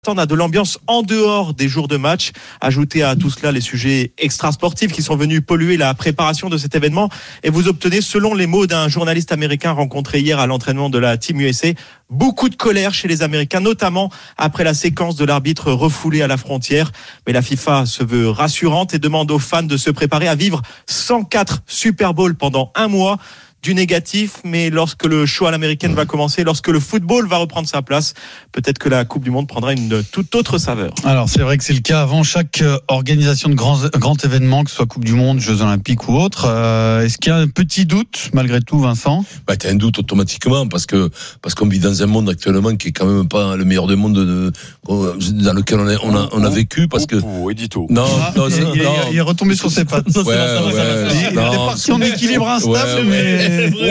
On a de l'ambiance en dehors des jours de match. Ajoutez à tout cela les sujets extrasportifs qui sont venus polluer la préparation de cet événement. Et vous obtenez, selon les mots d'un journaliste américain rencontré hier à l'entraînement de la Team USA, beaucoup de colère chez les Américains, notamment après la séquence de l'arbitre refoulé à la frontière. Mais la FIFA se veut rassurante et demande aux fans de se préparer à vivre 104 Super Bowls pendant un mois. Du négatif, mais lorsque le show à l'américaine va commencer, lorsque le football va reprendre sa place, peut-être que la Coupe du Monde prendra une toute autre saveur. Alors c'est vrai que c'est le cas avant chaque organisation de grand événement, que ce soit Coupe du Monde, Jeux Olympiques ou autre. Est-ce qu'il y a un petit doute malgré tout, Vincent ? T'as un doute automatiquement parce qu'on vit dans un monde actuellement qui est quand même pas le meilleur du monde dans lequel on a vécu parce que édito. Il est retombé sur ses pattes. Il est parti en équilibre instable, mais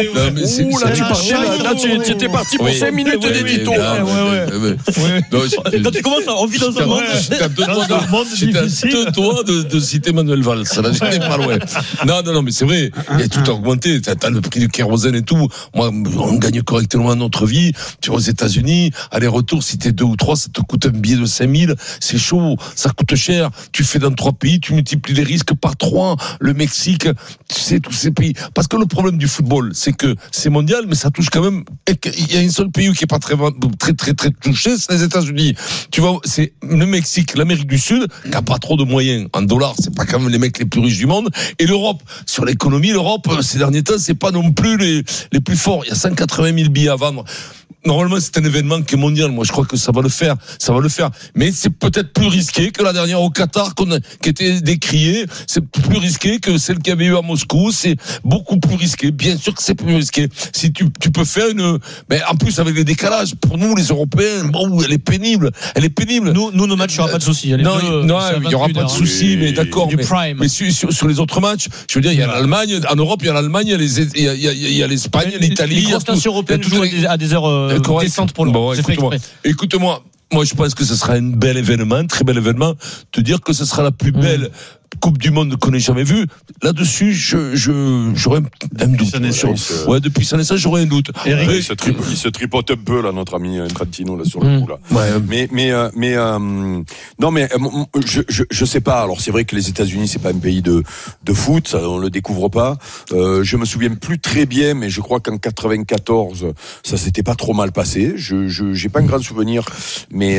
tu étais parti pour 5 minutes d'édito. Quand tu commences à envie dans un monde, j'étais à deux doigts de citer Manuel Valls. Là, j'étais pas loin. Non, mais c'est vrai. Il y a tout augmenté. T'as le prix du kérosène et tout. Moi, on gagne correctement notre vie. Tu vas aux États-Unis, aller-retour, si t'es 2 ou 3, ça te coûte un billet de 5000. C'est chaud. Ça coûte cher. Tu fais dans 3 pays, tu multiplies les risques par 3. Le Mexique, tu sais, tous ces pays. Parce que le problème du football, c'est que c'est mondial, mais ça touche quand même. Il y a un seul pays qui est pas très touché, c'est les États-Unis. Tu vois, c'est le Mexique, l'Amérique du Sud, qui a pas trop de moyens en dollars. C'est pas quand même les mecs les plus riches du monde. Et l'Europe, sur l'économie, l'Europe, ces derniers temps, c'est pas non plus les plus forts. Il y a 180 000 billets à vendre. Normalement, c'est un événement qui est mondial. Moi, je crois que ça va le faire. Mais c'est peut-être plus risqué que la dernière au Qatar qui était décriée. C'est plus risqué que celle qu'il y avait eu à Moscou. C'est beaucoup plus risqué. Bien sûr que c'est plus risqué. Si tu peux faire mais en plus, avec les décalages, pour nous, les Européens, elle est pénible. Nous, nos matchs, il n'y aura pas de souci. Non, il n'y aura pas de souci, mais d'accord. Mais sur les autres matchs, je veux dire, il y a l'Allemagne. En Europe, il y a l'Allemagne, il y a l'Espagne, l'Italie. Les grosses nations européennes jouent à des heures décentes pour le moment. Écoute-moi, moi je pense que ce sera un bel événement, un très bel événement. Te dire que ce sera la plus belle Coupe du Monde qu'on ait jamais vue, là-dessus, j'aurais un doute. Depuis sa naissance, j'aurais un doute. Il se tripote un peu, là, notre ami Infantino, là, sur le coup, là. Je sais pas. Alors, c'est vrai que les États-Unis, c'est pas un pays de foot, ça, on le découvre pas. Je me souviens plus très bien, mais je crois qu'en 94, ça s'était pas trop mal passé. J'ai pas un grand souvenir, mais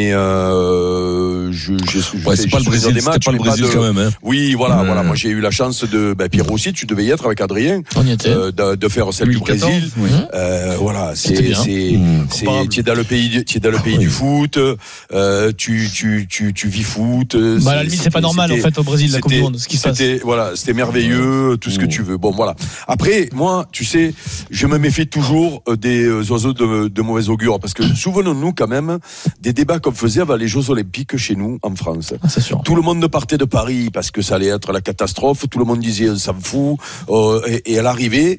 c'est pas le Brésil, c'était pas le Brésil quand même, hein. Oui, voilà. Moi, j'ai eu la chance Pierrot aussi, tu devais y être avec Adrien, de faire celle du Brésil. Oui. Voilà, tu es dans le pays du foot, tu vis foot. À la limite, c'est pas normal, en fait, au Brésil, la Coupe du Monde, ce qui se passe. C'était merveilleux, tout ce que tu veux. Bon, voilà. Après, moi, tu sais, je me méfie toujours des oiseaux de mauvais augure, parce que souvenons-nous quand même des débats qu'on faisait avant les Jeux Olympiques chez nous, en France. C'est sûr. Tout le monde partait de Paris parce que ça allait être la catastrophe. Tout le monde disait on s'en fout. Et à l'arrivée,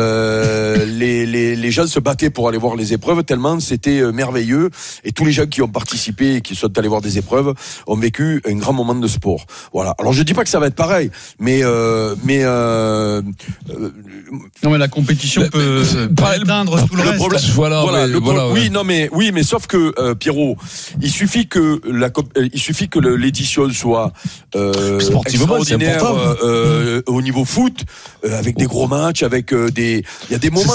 les gens se battaient pour aller voir les épreuves tellement c'était merveilleux. Et tous les gens qui ont participé et qui sont allés voir des épreuves ont vécu un grand moment de sport. Voilà. Alors je dis pas que ça va être pareil, mais non, mais la compétition peut atteindre tout le reste. Problème, oui, mais sauf que Pierrot, il suffit que l'édition soit extraordinaire au niveau foot, avec des gros matchs, avec il y a des moments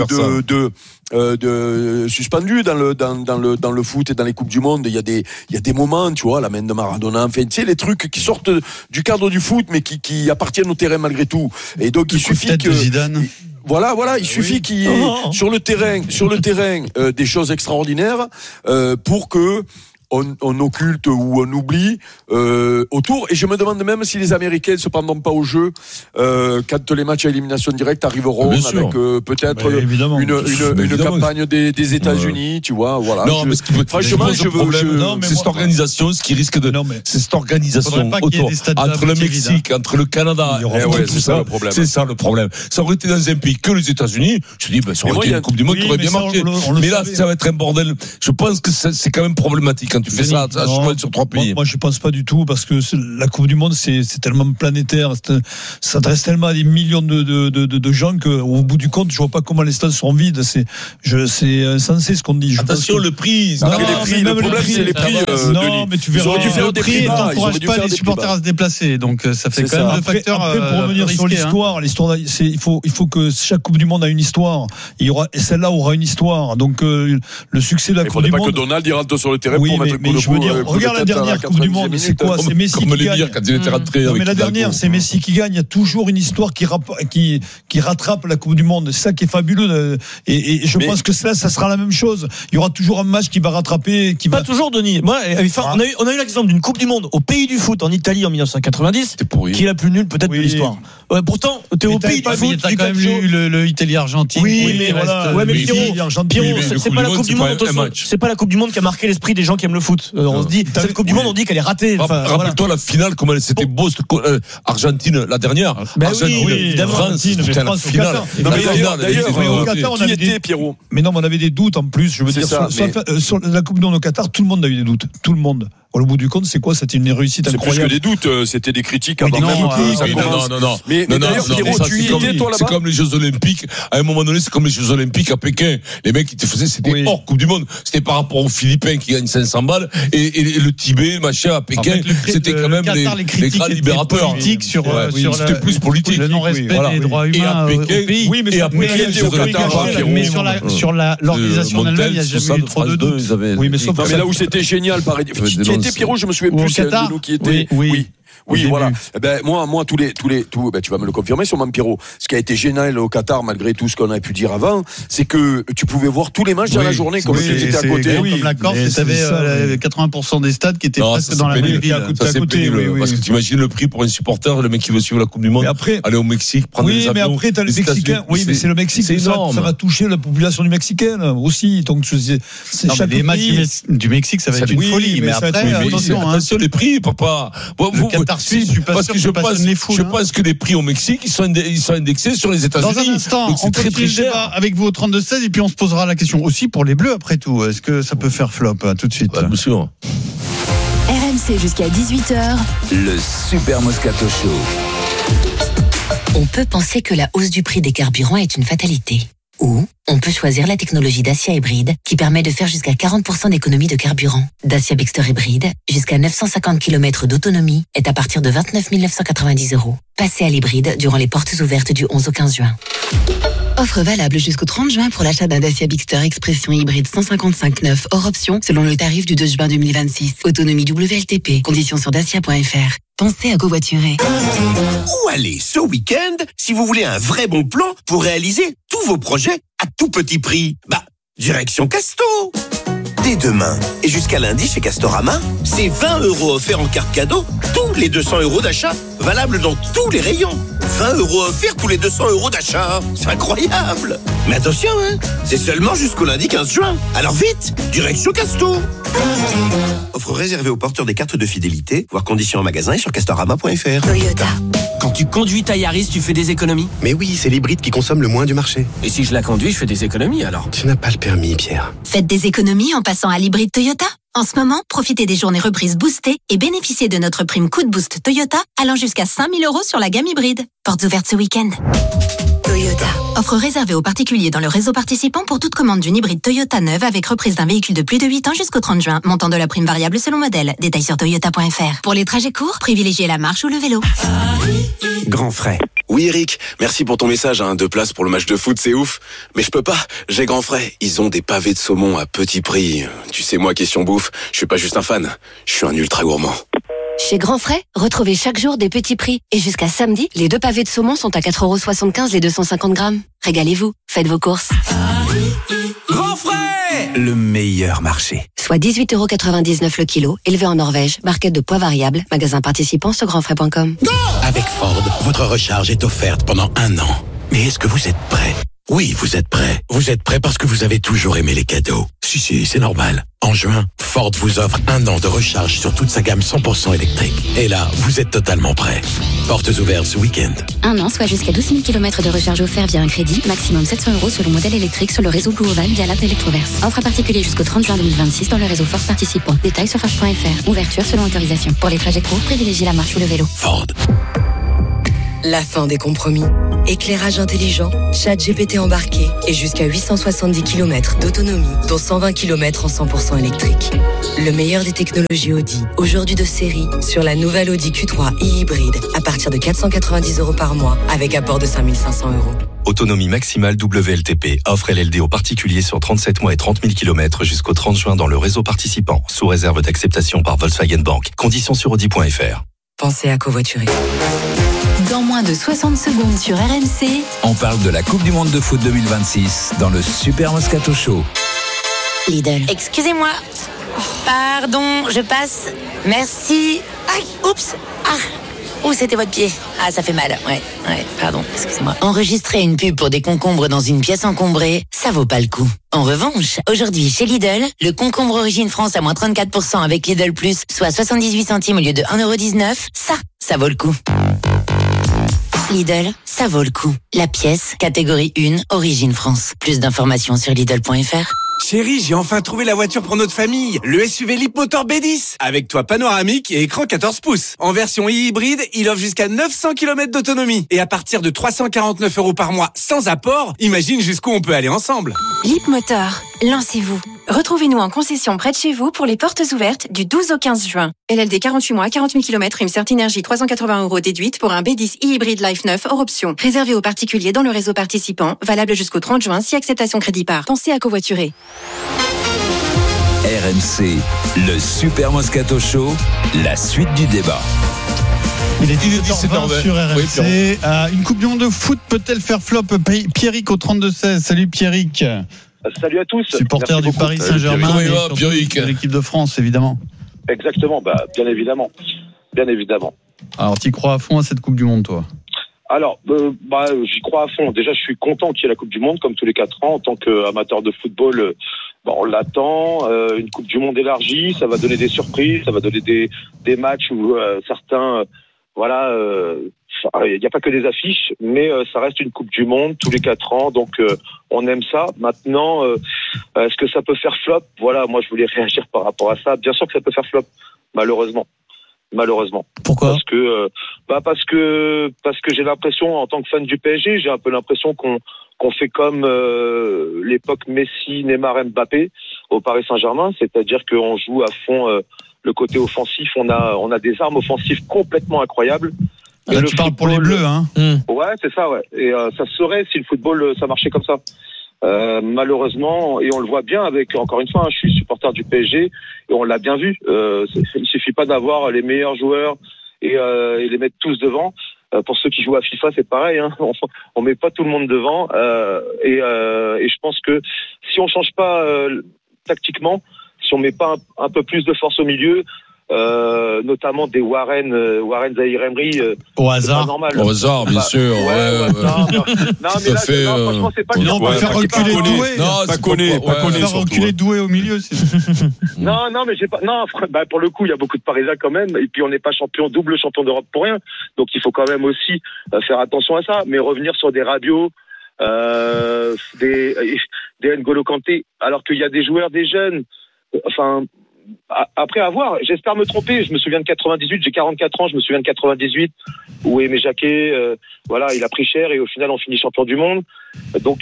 de suspendus dans le foot et dans les coupes du monde. Il y a des moments, tu vois, la main de Maradona, enfin, tu sais, les trucs qui sortent du cadre du foot, mais qui appartiennent au terrain malgré tout. Et donc il suffit que Zidane. Voilà, il suffit qu'il y ait sur le terrain des choses extraordinaires pour que on occulte ou on oublie autour. Et je me demande même si les Américains ne se prendront pas au jeu quand les matchs à élimination directe arriveront, avec peut-être une campagne des États-Unis, tu vois. Voilà. Non, mais franchement, c'est cette organisation, ce qui risque de. C'est cette organisation autour entre le Mexique, entre le Canada. C'est ça le problème. C'est ça le problème. Ça aurait été dans un pays que les États-Unis. Je dis, ça aurait été une Coupe du Monde qui aurait bien marché. Mais là, ça va être un bordel. Je pense que c'est quand même problématique. quand tu fais ça à cheval sur 3 pays. Moi, je pense pas du tout, parce que la Coupe du Monde, c'est tellement planétaire, ça s'adresse tellement à des millions de gens qu'au bout du compte, je vois pas comment les stades sont vides. C'est insensé ce qu'on dit. Attention, le prix. Le problème, c'est les prix. Non, mais tu verras. Le prix n'encourage pas les supporters à se déplacer, donc ça fait quand même deux facteurs. Après, pour revenir sur l'histoire, il faut que chaque Coupe du Monde a une histoire. Et celle-là aura une histoire. Donc le succès de la Coupe du Monde. Il ne faut pas que Donald rentre sur le terrain pour mettre le coup de je veux dire, regarde la dernière Coupe du Monde, c'est quoi? C'est Messi qui gagne. Non, mais la dernière, c'est Messi qui gagne. Il y a toujours une histoire qui rattrape la Coupe du Monde. C'est ça qui est fabuleux. Et je pense que ça sera la même chose. Il y aura toujours un match qui va rattraper. Pas toujours, Denis. Moi, on a eu l'exemple d'une Coupe du Monde au pays du foot en Italie en 1990, qui est la plus nulle peut-être de l'histoire. Pourtant, t'es au pays du foot. T'as quand même eu le Italie-Argentine. Oui, mais voilà. Ouais, mais Pierrot, c'est pas la Coupe du Monde. C'est pas la Coupe du Monde qui a marqué l'esprit des gens qui aiment le foot. On se dit, cette Coupe du Monde, on dit qu'elle est ratée. Rappelle-toi la finale, comment c'était beau, Argentine, la dernière. Argentine, évidemment. France, c'était la finale. D'ailleurs, au Qatar, on avait des Pierrot. Mais non, on avait des doutes en plus. Je veux dire, sur la Coupe du Monde au Qatar, tout le monde a eu des doutes. Tout le monde. Au bout du compte, c'est quoi? C'était une réussite incroyable. C'est plus que des doutes, c'était des critiques avant même que ça commence. Non. Mais d'ailleurs, Pierrot, tu y étais, toi, là-bas? C'est comme les Jeux Olympiques. À un moment donné, c'est comme les Jeux Olympiques à Pékin. Les mecs qui te faisaient, c'était hors Coupe du Monde. C'était par rapport aux Philippins qui gagnent 500 balles et le Tibet, machin, à Pékin. C'était quand même les grands libérateurs. C'était plus politique. Le non-respect des droits humains au pays. Oui, mais et après, mais sur l'organisation elle-même, il n'y a jamais eu trop de doutes. Oui, mais là où c'était génial, pareil. Qui était Pierrot, je me souviens plus. Qatar, qui était. Oui, voilà. Ben, moi, tu vas me le confirmer sur Pierrot. Ce qui a été génial au Qatar, malgré tout ce qu'on a pu dire avant, c'est que tu pouvais voir tous les matchs dans la journée, comme si tu étais à côté. Comme la Corse, tu avais 80% des stades qui étaient presque dans la même ville. Ça, c'est pénible. Parce que tu imagines le prix pour un supporter, le mec qui veut suivre la Coupe du Monde, aller au Mexique, prendre des avions. Oui, mais après, t'as le Mexicain. Oui, mais c'est le Mexique. Ça va toucher la population du Mexicaine aussi. Donc, les matchs du Mexique, ça va être une folie. Mais après, attention, les prix, papa. Le Qatar Suisse, je suis pas sûr je pense que les prix au Mexique, ils sont indexés sur les États-Unis. Dans un instant, on continue le débat avec vous au 32-16 et puis on se posera la question aussi pour les Bleus après tout. Est-ce que ça peut faire flop tout de suite? Bien sûr. RMC jusqu'à 18h. Le Super Moscato Show. On peut penser que la hausse du prix des carburants est une fatalité. Ou on peut choisir la technologie Dacia Hybride qui permet de faire jusqu'à 40% d'économie de carburant. Dacia Bigster Hybride, jusqu'à 950 km d'autonomie, est à partir de 29 990 €. Passez à l'hybride durant les portes ouvertes du 11 au 15 juin. Offre valable jusqu'au 30 juin pour l'achat d'un Dacia Bigster Expression hybride 155/9 hors option selon le tarif du 2 juin 2026. Autonomie WLTP. Conditions sur dacia.fr. Pensez à covoiturer. Où aller ce week-end si vous voulez un vrai bon plan pour réaliser tous vos projets à tout petit prix? Direction Casto. Dès demain et jusqu'à lundi chez Castorama, c'est 20 € offerts en carte cadeau tous les 200 € d'achat, valable dans tous les rayons. 20 € offerts tous les 200 € d'achat. C'est incroyable. Mais attention, c'est seulement jusqu'au lundi 15 juin. Alors vite, direction Casto. Offre réservée aux porteurs des cartes de fidélité, voir conditions en magasin et sur castorama.fr. Toyota. Quand tu conduis ta Yaris, tu fais des économies? Mais oui, c'est l'hybride qui consomme le moins du marché. Et si je la conduis, je fais des économies alors? Tu n'as pas le permis, Pierre. Faites des économies en passant à l'hybride Toyota. En ce moment, profitez des journées reprises boostées et bénéficiez de notre prime coup de boost Toyota allant jusqu'à 5 000 € sur la gamme hybride. Portes ouvertes ce week-end. Toyota. Offre réservée aux particuliers dans le réseau participant pour toute commande d'une hybride Toyota neuve avec reprise d'un véhicule de plus de 8 ans jusqu'au 30 juin. Montant de la prime variable selon modèle. Détails sur toyota.fr. Pour les trajets courts, privilégiez la marche ou le vélo. Grand frais. Oui Eric, merci pour ton message, 2 places pour le match de foot, c'est ouf. Mais je peux pas, j'ai Grand Frais. Ils ont des pavés de saumon à petit prix. Tu sais moi, question bouffe, je suis pas juste un fan, je suis un ultra gourmand. Chez Grand Frais, retrouvez chaque jour des petits prix. Et jusqu'à samedi, les 2 pavés de saumon sont à 4,75 € les 250 grammes. Régalez-vous, faites vos courses. Grand Frais, le meilleur marché. Soit 18,99 € le kilo, élevé en Norvège, barquette de poids variable, magasin participant sur grandfrais.com. Avec Ford, votre recharge est offerte pendant 1 an. Mais est-ce que vous êtes prêt? Oui, vous êtes prêts. Vous êtes prêts parce que vous avez toujours aimé les cadeaux. Si, c'est normal. En juin, Ford vous offre 1 an de recharge sur toute sa gamme 100% électrique. Et là, vous êtes totalement prêts. Portes ouvertes ce week-end. 1 an, soit jusqu'à 12 000 km de recharge offert via un crédit, maximum 700 € selon modèle électrique sur le réseau Blue Oval via l'app Electroverse. Offre à particulier jusqu'au 30 juin 2026 dans le réseau Ford participant. Détails sur Ford.fr. Ouverture selon autorisation. Pour les trajets courts, privilégiez la marche ou le vélo. Ford. La fin des compromis. Éclairage intelligent, ChatGPT embarqué et jusqu'à 870 km d'autonomie, dont 120 km en 100% électrique. Le meilleur des technologies Audi, aujourd'hui de série, sur la nouvelle Audi Q3 e-hybride, à partir de 490 € par mois, avec apport de 5 500 €. Autonomie maximale WLTP. Offre LLD aux particuliers sur 37 mois et 30 000 km jusqu'au 30 juin dans le réseau participant, sous réserve d'acceptation par Volkswagen Bank. Conditions sur Audi.fr. Pensez à covoiturer. Dans moins de 60 secondes sur RMC, on parle de la Coupe du Monde de foot 2026 dans le Super Moscato Show. Lidl. Excusez-moi. Pardon, je passe. Merci. Aïe, oups. Où c'était votre pied? Ça fait mal. Ouais, pardon, excusez-moi. Enregistrer une pub pour des concombres dans une pièce encombrée, ça vaut pas le coup. En revanche, aujourd'hui chez Lidl, le concombre Origine France à moins 34% avec Lidl Plus, soit 78 centimes au lieu de 1,19 €, ça vaut le coup. Lidl, ça vaut le coup. La pièce, catégorie 1, Origine France. Plus d'informations sur Lidl.fr. Chérie, j'ai enfin trouvé la voiture pour notre famille. Le SUV Leapmotor B10. Avec toit panoramique et écran 14 pouces. En version e-hybride, il offre jusqu'à 900 km d'autonomie. Et à partir de 349 € par mois sans apport, imagine jusqu'où on peut aller ensemble. Leapmotor, lancez-vous. Retrouvez-nous en concession près de chez vous pour les portes ouvertes du 12 au 15 juin. LLD 48 mois, 40 000 km, Rimsert Énergie 380 € déduite pour un B10 e-hybride Life 9 hors option. Réservé aux particuliers dans le réseau participant, valable jusqu'au 30 juin si acceptation crédit par. Pensez à covoiturer. RMC, le Super Moscato Show, la suite du débat. Il est 17h20 sur RMC. Une Coupe du Monde de foot peut-elle faire flop? Pierrick au 32-16. Salut Pierrick. Salut à tous. Supporter du Paris Saint-Germain et de l'équipe de France, évidemment. Exactement, bien évidemment. Alors, tu crois à fond à cette Coupe du Monde, toi? Alors, j'y crois à fond. Déjà, je suis content qu'il y ait la Coupe du Monde, comme tous les 4 ans. En tant qu'amateur de football, on l'attend. Une Coupe du Monde élargie, ça va donner des surprises, ça va donner des matchs où certains... il n'y a pas que des affiches, mais ça reste une Coupe du Monde tous les 4 ans, donc on aime ça. Maintenant, est-ce que ça peut faire flop? Voilà, moi je voulais réagir par rapport à ça. Bien sûr que ça peut faire flop, malheureusement. Pourquoi? Parce que j'ai l'impression, en tant que fan du PSG, j'ai un peu l'impression qu'on fait comme l'époque Messi, Neymar, Mbappé au Paris Saint-Germain, c'est-à-dire qu'on joue à fond le côté offensif. On a des armes offensives complètement incroyables. Là, tu parles pour les Bleus, hein. Ouais, c'est ça, ouais. Et ça se saurait si le football ça marchait comme ça. Malheureusement, et on le voit bien avec, encore une fois, je suis supporter du PSG et on l'a bien vu. Il suffit pas d'avoir les meilleurs joueurs et les mettre tous devant. Pour ceux qui jouent à FIFA, c'est pareil, hein. On met pas tout le monde devant. Et je pense que si on change pas tactiquement, si on met pas un peu plus de force au milieu, notamment des Warren Zahir Emery, au hasard, au hasard, bien sûr. Non, mais là, franchement, c'est pas le on va faire reculer Doué. Pas faire reculer Doué au milieu. Non, mais j'ai pas. Non, pour le coup, il y a beaucoup de Parisiens quand même, et puis on n'est pas double champion d'Europe pour rien. Donc il faut quand même aussi faire attention à ça, mais revenir sur des Rabiot, des N'Golo Kanté, alors qu'il y a des joueurs, des jeunes. Enfin, après avoir, j'espère me tromper. Je me souviens de 98, j'ai 44 ans, je me souviens de 98 où Aimé Jacquet, il a pris cher et au final on finit champion du monde. Donc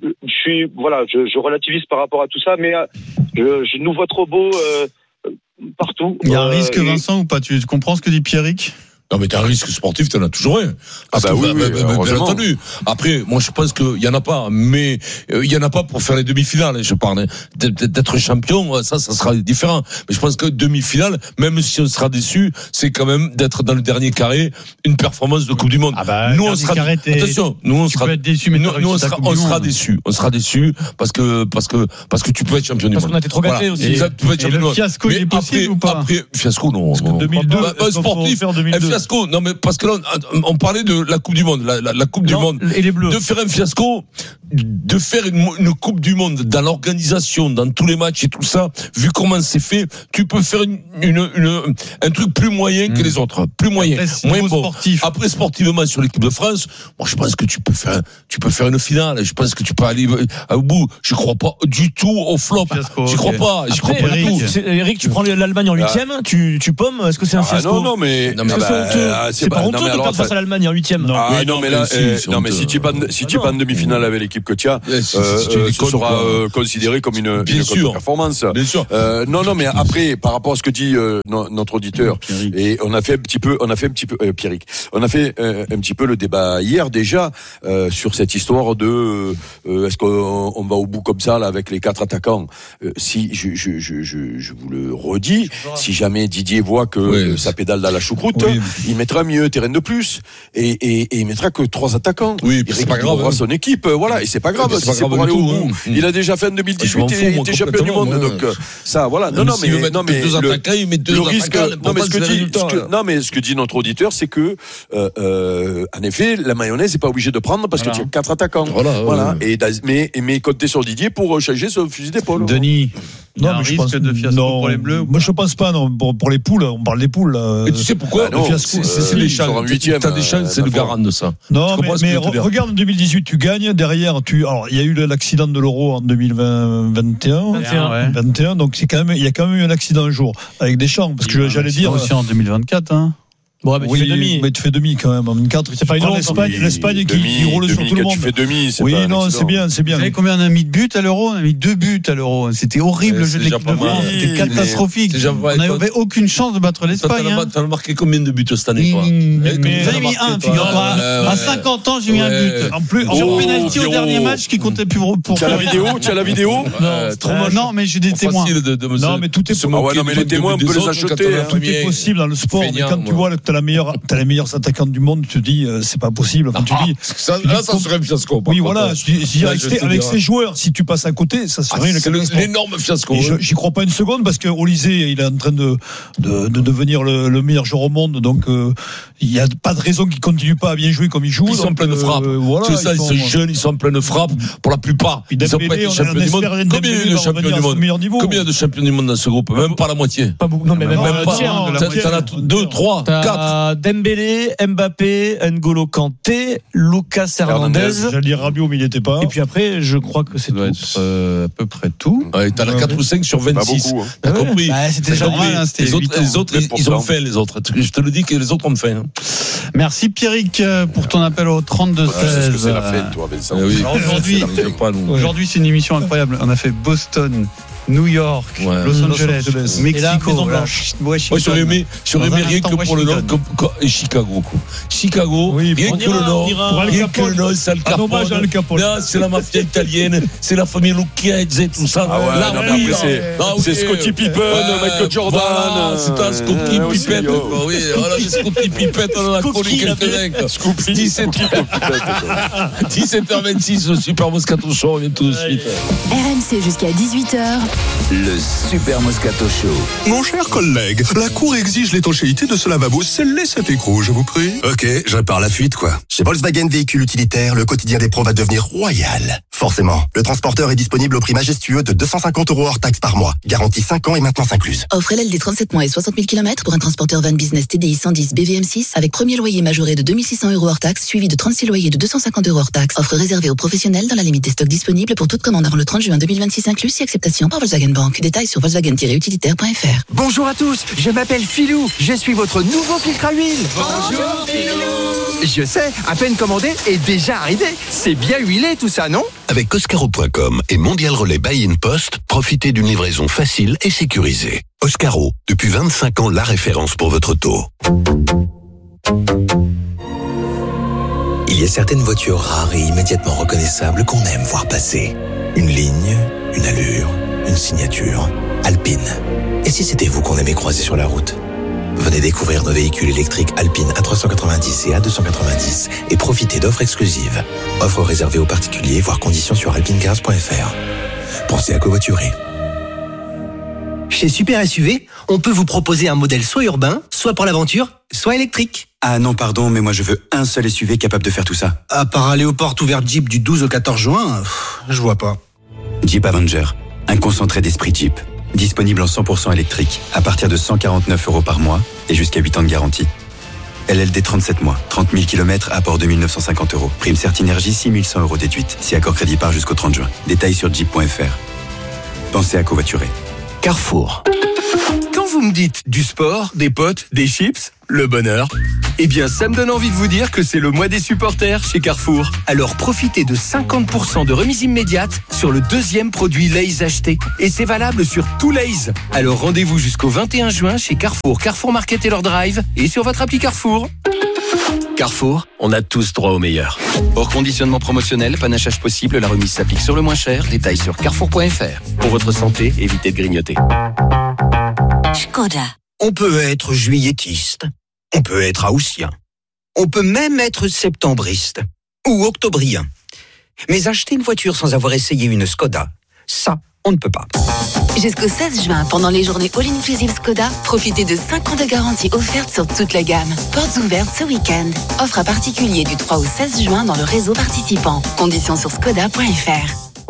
je relativise par rapport à tout ça, mais je nous vois trop beau partout. Il y a un risque, Vincent, ou pas? Tu comprends ce que dit Pierrick? Non, mais t'as un risque sportif, t'en as toujours un. Bien entendu. Après, moi, je pense qu'il y en a pas, mais il y en a pas pour faire les demi-finales, je parle. D'être champion, ça sera différent. Mais je pense que demi-finale, même si on sera déçu, c'est quand même d'être dans le dernier carré, une performance de Coupe du Monde. Nous, on sera, attention, nous, on sera déçus, mais nous, on sera déçus. On sera déçus parce que tu peux être champion du monde. Parce qu'on a été trop gâtés aussi. Et le fiasco, il est possible ou pas? Après, fiasco, non. 2002, sportif, fiasco. Non, mais parce que là, on parlait de la Coupe du Monde, la Coupe du Monde. Et les Bleus. De faire un fiasco, de faire une Coupe du Monde dans l'organisation, dans tous les matchs et tout ça, vu comment c'est fait, tu peux faire un truc plus moyen que les autres, plus moyen, moins bon. Sportif. Après sportivement sur l'équipe de France, moi je pense que tu peux faire une finale. Je pense que tu peux aller au bout. Je crois pas du tout au flop. J'y crois pas. J'y crois pas du tout. Eric, tu prends l'Allemagne en 8e, tu pommes. Est-ce que c'est un fiasco? Non, mais c'est pas honteux de perdre face à l'Allemagne en 8e. Non, mais là, si tu es pas en demi-finale avec l'équipe que tu as, ce sera considéré comme une contre-performance. Bien sûr. Non, mais après, par rapport à ce que dit notre auditeur, et on a fait un petit peu Pierrick, on a fait un petit peu le débat hier déjà sur cette histoire de est-ce qu'on va au bout comme ça là avec les 4 attaquants. Si je vous le redis, si jamais Didier voit que ça pédale dans la choucroute, il mettra mieux terrain de plus et il mettra que 3 attaquants. Oui, il c'est pas grave. Son équipe, voilà, et c'est pas grave. C'est pour aller au bout. Il a déjà fait en 2018 et il était champion du monde. Donc ça, voilà. Non, mais deux attaquants, il met deux risque. Non, mais ce que dit notre auditeur, c'est que en effet, la mayonnaise n'est pas obligée de prendre parce que tu as 4 attaquants. Voilà. Mais comptez sur Didier pour changer ce fusil d'épaule. Denis. Non, mais je pense de fiasco pour les Bleus. Moi, je pense pas. Non, pour les poules, on parle des poules. Et tu sais pourquoi? Le fiasco, c'est les chances. T'as des chances, c'est le garant de ça. Non, mais regarde, en 2018, tu gagnes. Derrière, alors, il y a eu l'accident de l'Euro en 2021. Donc, il y a quand même eu un accident un jour avec Deschamps, parce que j'allais dire aussi en 2024. Hein. Bon, mais tu fais demi. Mais tu fais demi quand même. En 4, c'est pas une l'Espagne qui roule sur tout le monde. Tu fais demi, c'est oui, non, c'est bien. Vous savez combien on a mis de buts à l'Euro? On a mis 2 buts à l'Euro. C'était horrible le jeu de l'équipe de France. C'était catastrophique. On n'avait aucune chance de battre l'Espagne. T'as marqué combien de buts cette année, toi? Vous avez mis un, figure-toi. À 50 ans, j'ai mis un but. En plus, sur penalty au dernier match qui comptait plus pour. Tu as la vidéo? Non, mais j'ai des témoins. Non, mais tout est possible. Non, mais les témoins, on peut les acheter. Tout est possible dans le sport. Mais quand tu vois que t'as la meilleure attaquante du monde, tu te dis c'est pas possible. Enfin, tu dis ça serait un fiasco. Oui, voilà. Avec ces joueurs, si tu passes à côté, ça serait une catastrophe. C'est l'énorme fiasco. J'y crois pas une seconde parce que Olysée, il est en train de devenir le meilleur joueur au monde. Donc il y a pas de raison qu'il continue pas à bien jouer comme il joue. Ils sont en pleine frappe. Tu sais, ils sont jeunes, ils sont en pleine frappe pour la plupart. Ils sont pas champions du monde. Combien il y a de champions du monde? Combien il y a de champions du monde dans ce groupe? Même pas la moitié. Pas beaucoup. Non, mais même pas. T'en as 2, 3, 4. Dembélé, Mbappé, N'Golo Kanté, Lucas Hernandez. J'allais dire Rabiot, mais il n'était pas. Et puis après, je crois que c'est tout. À peu près tout. Ouais, t'as la 4 ou 5 sur 26. Beaucoup, T'as compris? C'était déjà normal. Les autres, ils ont faim, les autres. Je te le dis que les autres ont faim. Merci Pierrick pour ton appel au 32-16. C'est la fête, toi, Vincent. Aujourd'hui, c'est une émission incroyable. On a fait Boston, New York, Los Angeles, Mexico, Washington. J'aurais aimé rien que pour le nom et Chicago. Chicago, rien que le nom, rien que le nom, c'est Al Capone. Non, c'est la mafia italienne, c'est la famille Lucchese et tout ça. C'est Scottie Pippen, Michael Jordan. C'est un Scottie Pippen. Oui, voilà, les Scottie Pippen, on en a connu quelques-uns. 17h26, le Super Moscato Show, on revient tout de suite. RMC jusqu'à 18h. Le Super Moscato Show. Mon cher collègue, la Cour exige l'étanchéité de ce lavabo. Scellez cet écrou, je vous prie. Ok, je répare la fuite, quoi. Chez Volkswagen Véhicules Utilitaires, le quotidien des pros va devenir royal. Forcément, le transporteur est disponible au prix majestueux de 250 € hors taxe par mois. Garantie 5 ans et maintenance incluse. Offre LLD 37 mois et 60 000 km pour un transporteur van business TDI 110 BVM6 avec premier loyer majoré de 2600 € hors taxe, suivi de 36 loyers de 250 € hors taxe. Offre réservée aux professionnels dans la limite des stocks disponibles pour toute commande avant le 30 juin 2026 inclus si acceptation par Volkswagen Bank. Détails sur volkswagen-utilitaire.fr. Bonjour à tous, je m'appelle Philou, je suis votre nouveau filtre à huile. Bonjour Philou. Je sais, à peine commandé et déjà arrivé. C'est bien huilé tout ça, non? Avec Oscaro.com et Mondial Relais Buy in Post, profitez d'une livraison facile et sécurisée. Oscaro, depuis 25 ans la référence pour votre auto. Il y a certaines voitures rares et immédiatement reconnaissables qu'on aime voir passer. Une ligne, une allure, une signature. Alpine. Et si c'était vous qu'on aimait croiser sur la route? Venez découvrir nos véhicules électriques Alpine A390 et A290 et profitez d'offres exclusives. Offres réservées aux particuliers, voire conditions sur alpinecars.fr. Pensez à covoiturer. Chez Super SUV, on peut vous proposer un modèle soit urbain, soit pour l'aventure, soit électrique. Ah non, pardon, mais moi je veux un seul SUV capable de faire tout ça. À part aller aux portes ouvertes Jeep du 12 au 14 juin, je vois pas. Jeep Avenger, un concentré d'esprit Jeep. Disponible en 100% électrique, à partir de 149 € par mois et jusqu'à 8 ans de garantie. LLD 37 mois, 30 000 km, apport 2 950 €. Prime Certinergie, 6 100 € déduite, si accord crédit part jusqu'au 30 juin. Détails sur jeep.fr. Pensez à covoiturer. Carrefour. Quand vous me dites du sport, des potes, des chips, le bonheur, eh bien ça me donne envie de vous dire que c'est le mois des supporters chez Carrefour. Alors profitez de 50% de remise immédiate sur le deuxième produit Lay's acheté. Et c'est valable sur tout Lay's. Alors rendez-vous jusqu'au 21 juin chez Carrefour, Carrefour Market et leur drive et sur votre appli Carrefour. Carrefour, on a tous droit au meilleur. Hors conditionnement promotionnel, panachage possible, la remise s'applique sur le moins cher. Détails sur carrefour.fr. Pour votre santé, évitez de grignoter. Skoda. On peut être juilletiste, on peut être haussien, on peut même être septembriste ou octobrien. Mais acheter une voiture sans avoir essayé une Skoda, ça, on ne peut pas. Jusqu'au 16 juin, pendant les journées All-Inclusive Skoda, profitez de 5 ans de garantie offerte sur toute la gamme. Portes ouvertes ce week-end. Offre à particulier du 3 au 16 juin dans le réseau participant. Conditions sur skoda.fr.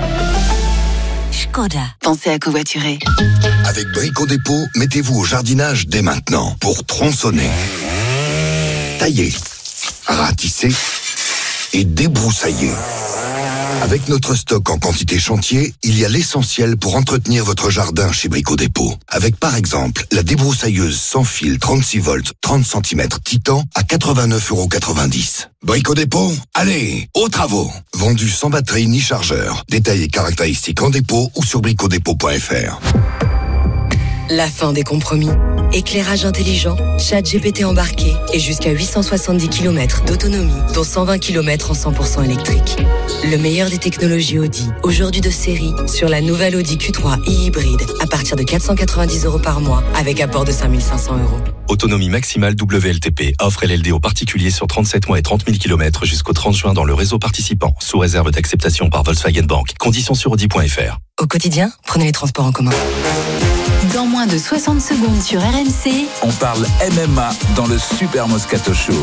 Skoda. Pensez à covoiturer. Avec Brico Dépôt, mettez-vous au jardinage dès maintenant pour tronçonner, tailler, ratisser et débroussailler. Avec notre stock en quantité chantier, il y a l'essentiel pour entretenir votre jardin chez Brico Dépôt. Avec par exemple la débroussailleuse sans fil 36 volts 30 cm Titan à 89,90 €. Brico Dépôt, allez, aux travaux. Vendu sans batterie ni chargeur. Détails et caractéristiques en dépôt ou sur bricodépôt.fr. La fin des compromis. Éclairage intelligent, ChatGPT embarqué et jusqu'à 870 km d'autonomie, dont 120 km en 100% électrique. Le meilleur des technologies Audi, aujourd'hui de série, sur la nouvelle Audi Q3 e-hybride, à partir de 490 € par mois, avec apport de 5 500 €. Autonomie maximale WLTP. Offre LLD aux particuliers sur 37 mois et 30 000 km jusqu'au 30 juin dans le réseau participant, sous réserve d'acceptation par Volkswagen Bank. Conditions sur Audi.fr. Au quotidien, prenez les transports en commun. Dans moins de 60 secondes sur RMC, on parle MMA dans le Super Moscato Show.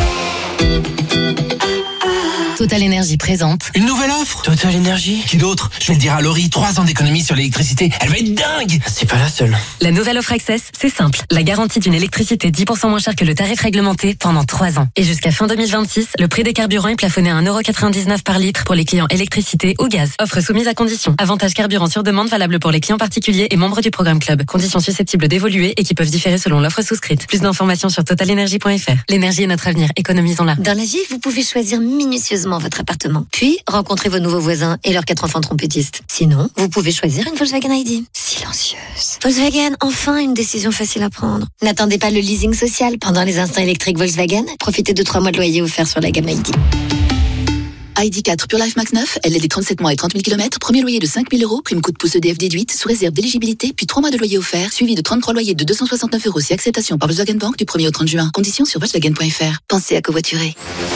Total Énergie présente Une nouvelle offre Total Énergie. Qui d'autre? Je vais le dire à Laurie, 3 ans d'économie sur l'électricité. Elle va être dingue. C'est pas la seule. La nouvelle offre Access, c'est simple. La garantie d'une électricité 10% moins chère que le tarif réglementé pendant 3 ans. Et jusqu'à fin 2026, le prix des carburants est plafonné à 1,99 € par litre pour les clients électricité ou gaz. Offre soumise à conditions. Avantage carburant sur demande valable pour les clients particuliers et membres du programme Club. Conditions susceptibles d'évoluer et qui peuvent différer selon l'offre souscrite. Plus d'informations sur totalenergie.fr. L'énergie est notre avenir. Économisons-la. Dans la vie, vous pouvez choisir minutieusement votre appartement. Puis, rencontrez vos nouveaux voisins et leurs 4 enfants trompettistes. Sinon, vous pouvez choisir une Volkswagen ID. Silencieuse. Volkswagen, enfin une décision facile à prendre. N'attendez pas le leasing social. Pendant les instants électriques Volkswagen, profitez de 3 mois de loyer offerts sur la gamme ID. ID4 Pure Life Max 9, LLD 37 mois et 30 000 km, premier loyer de 5 000 €, prime coup de pouce EDF déduite, sous réserve d'éligibilité, puis 3 mois de loyer offert, suivi de 33 loyers de 269 € si acceptation par Volkswagen Bank du 1er au 30 juin. Conditions sur Volkswagen.fr. Pensez à covoiturer.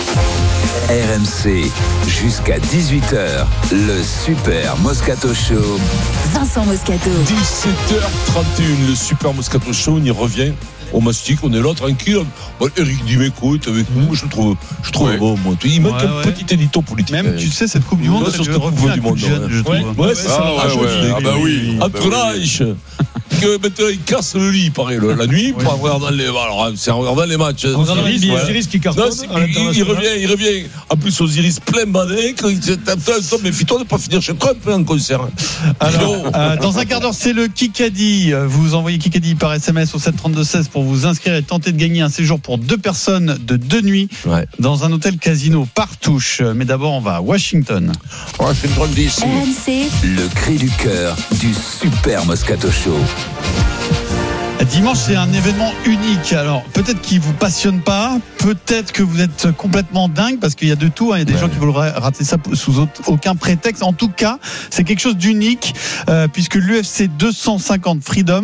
RMC, jusqu'à 18h, le Super Moscato Show. Vincent Moscato. 17h31, le Super Moscato Show, on y revient. On mastique, on est là, tranquille. Bon, Eric Dimeco est avec nous, je trouve bon, moi. Il manque un petit édito politique. Même, tu sais, cette Coupe du Monde, sur cette Coupe du Monde, je trouve. Ouais, c'est ça. Ah bah oui. Entre l'âge. Que maintenant il casse le lit, pareil, la nuit, pour avoir dans les. Alors, c'est en regardant les matchs. Osiris qui cartonne. Il revient. En plus, Osiris plein badin. Méfie-toi de ne pas finir chez Trump en concert. Alors, dans un quart d'heure, c'est le Kikadi. Vous envoyez Kikadi par SMS au 732-16 pour vous inscrire et tenter de gagner un séjour pour 2 personnes de 2 nuits dans un hôtel casino Partouche. Mais d'abord, on va à Washington. Washington DC. RMC. Le cri du cœur du Super Moscato Show. Dimanche, c'est un événement unique. Alors, peut-être qu'il vous passionne pas, peut-être que vous êtes complètement dingue, parce qu'il y a de tout. Il y a des gens qui veulent rater ça sous aucun prétexte. En tout cas, c'est quelque chose d'unique, puisque l'UFC 250 Freedom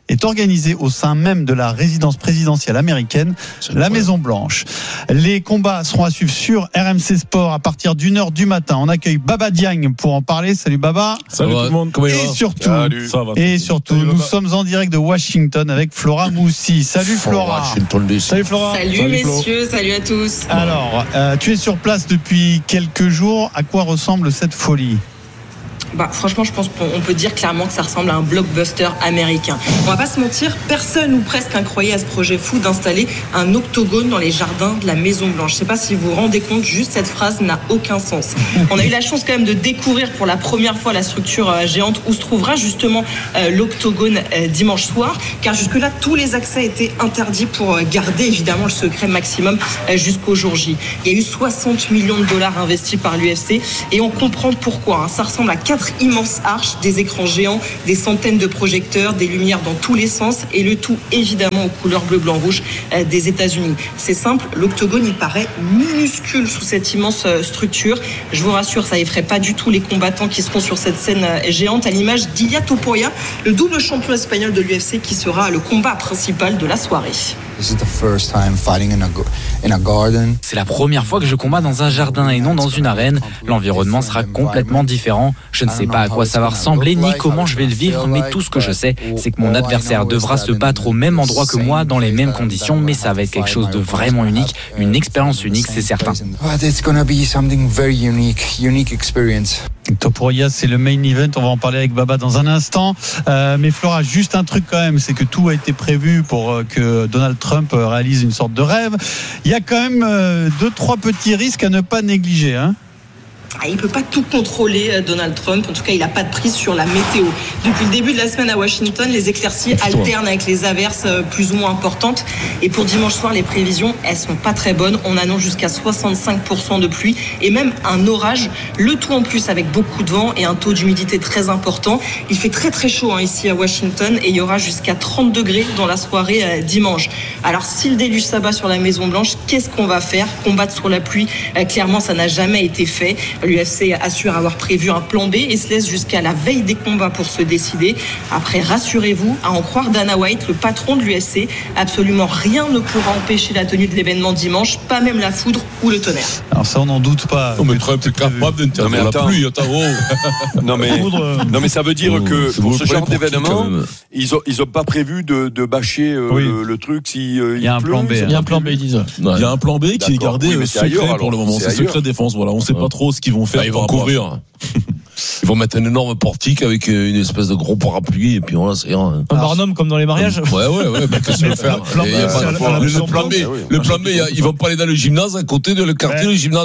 est organisé au sein même de la résidence présidentielle américaine, la Maison Blanche. Les combats seront à suivre sur RMC Sport à partir d'1h du matin. On accueille Baba Diagne pour en parler. Salut Baba. Salut tout le monde. Comment il va ? Et surtout, nous sommes en direct de Washington avec Flora Moussi. Salut Flora. Salut Flora. Salut messieurs, salut à tous. Alors, tu es sur place depuis quelques jours. À quoi ressemble cette folie ? Franchement, je pense qu'on peut dire clairement que ça ressemble à un blockbuster américain. On va pas se mentir, personne ou presque ne croyait à ce projet fou d'installer un octogone dans les jardins de la Maison Blanche. Je sais pas si vous vous rendez compte, juste cette phrase n'a aucun sens. On a eu la chance quand même de découvrir pour la première fois la structure géante où se trouvera justement l'octogone dimanche soir, car jusque-là, tous les accès étaient interdits pour garder évidemment le secret maximum jusqu'au jour J. Il y a eu 60 millions de dollars investis par l'UFC et on comprend pourquoi. Ça ressemble à 4 immenses arches, des écrans géants, des centaines de projecteurs, des lumières dans tous les sens et le tout évidemment aux couleurs bleu, blanc, rouge des États-Unis. C'est simple, l'octogone il paraît minuscule sous cette immense structure. Je vous rassure, ça effraie pas du tout les combattants qui seront sur cette scène géante, à l'image d'Ilia Topuria, le double champion espagnol de l'UFC qui sera le combat principal de la soirée. C'est la première fois que je combats dans un jardin et non dans une arène. L'environnement sera complètement différent. Je ne sais pas à quoi ça va ressembler ni comment je vais le vivre, mais tout ce que je sais, c'est que mon adversaire devra se battre au même endroit que moi, dans les mêmes conditions, mais ça va être quelque chose de vraiment unique, une expérience unique, c'est certain. Topuria, c'est le main event. On va en parler avec Baba dans un instant. Mais Flora, juste un truc quand même, c'est que tout a été prévu pour que Donald Trump réalise une sorte de rêve. Il y a quand même 2-3 petits risques à ne pas négliger, hein. Il ne peut pas tout contrôler, Donald Trump. En tout cas, il n'a pas de prise sur la météo. Depuis le début de la semaine à Washington, les éclaircies alternent avec les averses plus ou moins importantes. Et pour dimanche soir, les prévisions, elles sont pas très bonnes. On annonce jusqu'à 65% de pluie et même un orage. Le tout en plus avec beaucoup de vent et un taux d'humidité très important. Il fait très très chaud ici à Washington et il y aura jusqu'à 30 degrés dans la soirée dimanche. Alors, si le déluge s'abat sur la Maison Blanche, qu'est-ce qu'on va faire ? Combattre sur la pluie, clairement, ça n'a jamais été fait. L'UFC assure avoir prévu un plan B et se laisse jusqu'à la veille des combats pour se décider. Après, rassurez-vous, à en croire Dana White, le patron de l'UFC, absolument rien ne pourra empêcher la tenue de l'événement dimanche, pas même la foudre ou le tonnerre. Alors ça, on n'en doute pas. Mais Trump est capable d'interdire la pluie. Non mais ça veut dire que pour ce genre d'événement, ils ont pas prévu de bâcher le truc si il y a un plan B. Il y a un plan B, ils disent. Il y a un plan B qui est gardé secret pour le moment. C'est secret défense. Voilà, on sait pas trop ce qu'ils vont faire. Ils vont couvrir. Ils vont mettre un énorme portique avec une espèce de gros parapluie et puis voilà, c'est un barnum comme dans les mariages. Ouais, qu'est-ce que faire? Le plan B, ils vont pas aller dans le gymnase à côté de le quartier, le gymnase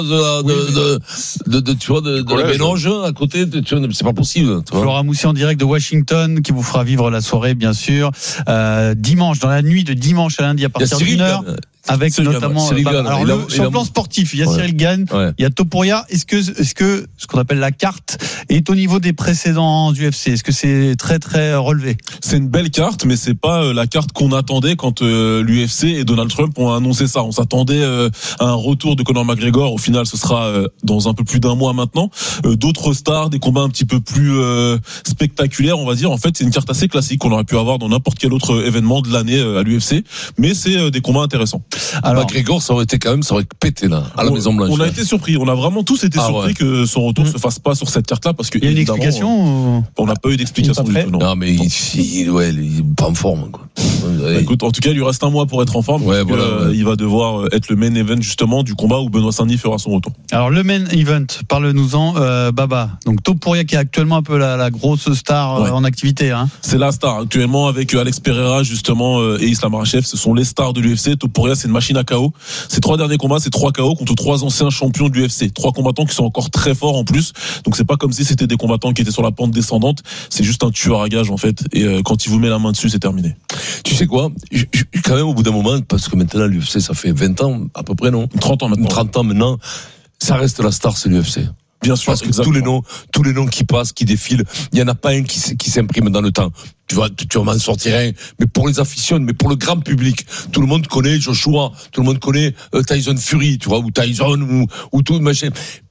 de la Mélange à côté, c'est pas possible. Flora Moussi en direct de Washington qui vous fera vivre la soirée bien sûr. Dimanche, dans la nuit de dimanche à lundi à partir d'1h. Avec Cyril notamment sur le plan sportif, il y a Cyril Gane, il y a Topuria. Est-ce que ce qu'on appelle la carte est au niveau des précédents du UFC? Est-ce que c'est très très relevé? C'est une belle carte, mais c'est pas la carte qu'on attendait quand l'UFC et Donald Trump ont annoncé ça. On s'attendait à un retour de Conor McGregor. Au final, ce sera dans un peu plus d'un mois maintenant. D'autres stars, des combats un petit peu plus spectaculaires, on va dire. En fait, c'est une carte assez classique qu'on aurait pu avoir dans n'importe quel autre événement de l'année à l'UFC, mais c'est des combats intéressants. Alors, McGregor, ça aurait pété là, à la Maison Blanche. On a été surpris. On a vraiment tous été surpris que son retour se fasse pas sur cette carte-là parce que. Il y a une explication. On n'a pas eu d'explication du tout. Non, mais il est pas en forme, quoi. Écoute, en tout cas, il lui reste un mois pour être en forme. Il va devoir être le main event justement du combat où Benoît Saint-Denis fera son retour. Alors le main event, parle-nous-en, Baba. Donc Topuria qui est actuellement un peu la grosse star en activité. Hein. C'est la star actuellement avec Alex Pereira justement et Islam Makhachev. Ce sont les stars de l'UFC. Topuria, c'est une machine à KO. Ces 3 derniers combats, c'est 3 KO contre 3 anciens champions de l'UFC. 3 combattants qui sont encore très forts en plus. Donc c'est pas comme si c'était des combattants qui étaient sur la pente descendante. C'est juste un tueur à gage en fait. Et quand il vous met la main dessus, c'est terminé. Tu sais quoi, quand même au bout d'un moment, parce que maintenant l'UFC ça fait 20 ans à peu près, non? 30 ans maintenant. 30 ans maintenant, ça reste la star, c'est l'UFC. Bien sûr, parce que tous les noms qui passent, qui défilent, il y en a pas un qui s'imprime dans le temps. Tu vas m'en sortir un, mais pour les aficionados, mais pour le grand public, tout le monde connaît Joshua, tout le monde connaît Tyson Fury, tu vois, ou Tyson ou tout machin.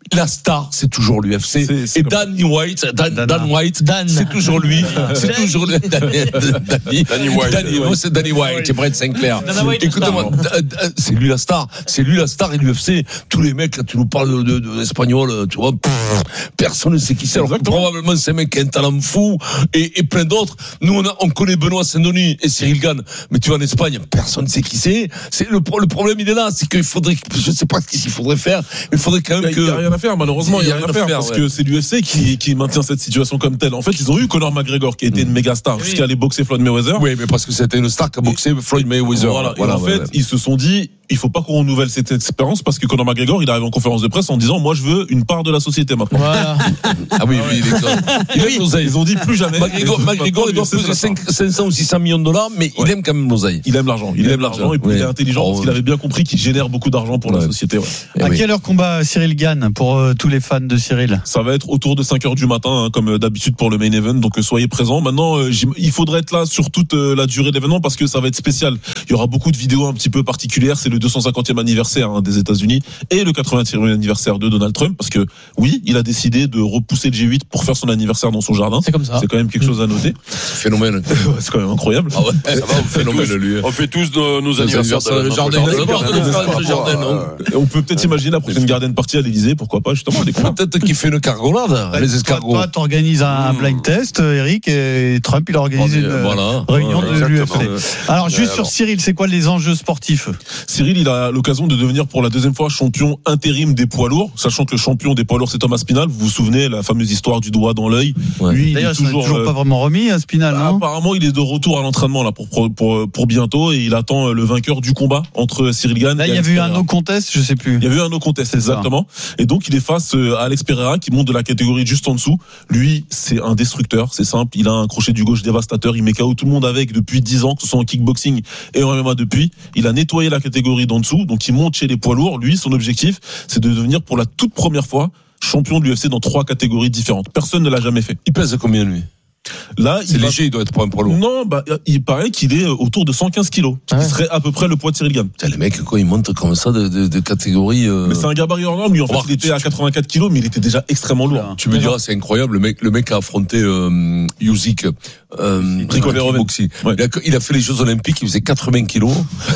la star, c'est toujours l'UFC. Et Danny White, c'est toujours lui. C'est toujours Danny White. C'est Danny White, et Brett Sinclair. Écoute-moi, c'est lui la star. C'est lui la star et l'UFC. Tous les mecs, là, tu nous parles de l'espagnol, tu vois, personne ne sait qui c'est. Alors, probablement, c'est un mec qui a un talent fou et plein d'autres. Nous, on connaît Benoît Saint-Denis et Cyril Gane, mais tu vas en Espagne, personne ne sait qui c'est. Le problème, il est là, c'est qu'il faudrait, je ne sais pas ce qu'il faudrait faire, mais il faudrait quand même que. Il n'y a rien à faire, malheureusement, il n'y a rien à faire, parce que c'est l'UFC qui maintient cette situation comme telle. En fait, ils ont eu Conor McGregor, qui était une méga star, jusqu'à aller boxer Floyd Mayweather. Oui, mais parce que c'était une star qui a boxé Floyd Mayweather. Voilà. En fait, ils se sont dit, il faut pas qu'on renouvelle cette expérience parce que Conor McGregor, il arrive en conférence de presse en disant, moi, je veux une part de la société maintenant. Voilà. Ah oui, Ils ont dit plus jamais. McGregor, il doit peser 500 ou 600 millions de dollars, mais il aime quand même l'oseille. Il aime l'argent. Il aime l'argent et puis il est intelligent parce qu'il avait bien compris qu'il génère beaucoup d'argent pour la société. À quelle heure combat Cyril Gane pour tous les fans de Cyril? Ça va être autour de 5h du matin, comme d'habitude pour le main event, donc soyez présents. Maintenant, il faudrait être là sur toute la durée de l'événement parce que ça va être spécial. Il y aura beaucoup de vidéos un petit peu particulières. C'est le 250e anniversaire des États-Unis et le 80e anniversaire de Donald Trump parce que oui, il a décidé de repousser le G8 pour faire son anniversaire dans son jardin. C'est comme ça. C'est quand même quelque chose à noter. Phénomène. C'est quand même incroyable. Ah ouais, ça va, phénomène lui. On fait tous nos anniversaires dans le jardin. On peut peut-être imaginer la prochaine garden party à l'Elysée, pourquoi pas justement. Peut-être qu'il fait une cargolade, les escargots. Toi, t'organises un blind test, Eric, et Trump, il a organisé une réunion de l'UFC. Alors, juste sur Cyril, c'est quoi les enjeux sportifs? Cyril, il a l'occasion de devenir pour la deuxième fois champion intérim des poids lourds, sachant que le champion des poids lourds, c'est Thomas Spinal. Vous vous souvenez, la fameuse histoire du doigt dans l'œil. Lui, d'ailleurs, il n'est toujours pas vraiment remis, Spinal, non? Apparemment, il est de retour à l'entraînement là pour bientôt et il attend le vainqueur du combat entre Cyril Gane. Là, il y avait eu un no contest, je sais plus. Il y avait eu un no contest, exactement. Et donc, il est face à Alex Pereira qui monte de la catégorie juste en dessous. Lui, c'est un destructeur, c'est simple. Il a un crochet du gauche dévastateur. Il met KO tout le monde avec depuis 10 ans, que ce soit en kickboxing et en MMA depuis. Il a nettoyé la catégorie d'en dessous, donc il monte chez les poids lourds. Lui, son objectif, c'est de devenir pour la toute première fois champion de l'UFC dans 3 catégories différentes. Personne ne l'a jamais fait. Il pèse combien, lui? Là, c'est léger, il doit être pas un poids lourd. Non, il paraît qu'il est autour de 115 kilos, qui serait à peu près le poids de Cyril Gane. Les mecs, quand ils montent comme ça de catégorie. Mais c'est un gabarit hors norme. Lui, en fait, il était à 84 kilos, mais il était déjà extrêmement lourd. Tu me diras, c'est incroyable. Le mec a affronté Usyk. Il a fait les Jeux Olympiques, il faisait 80 kilos.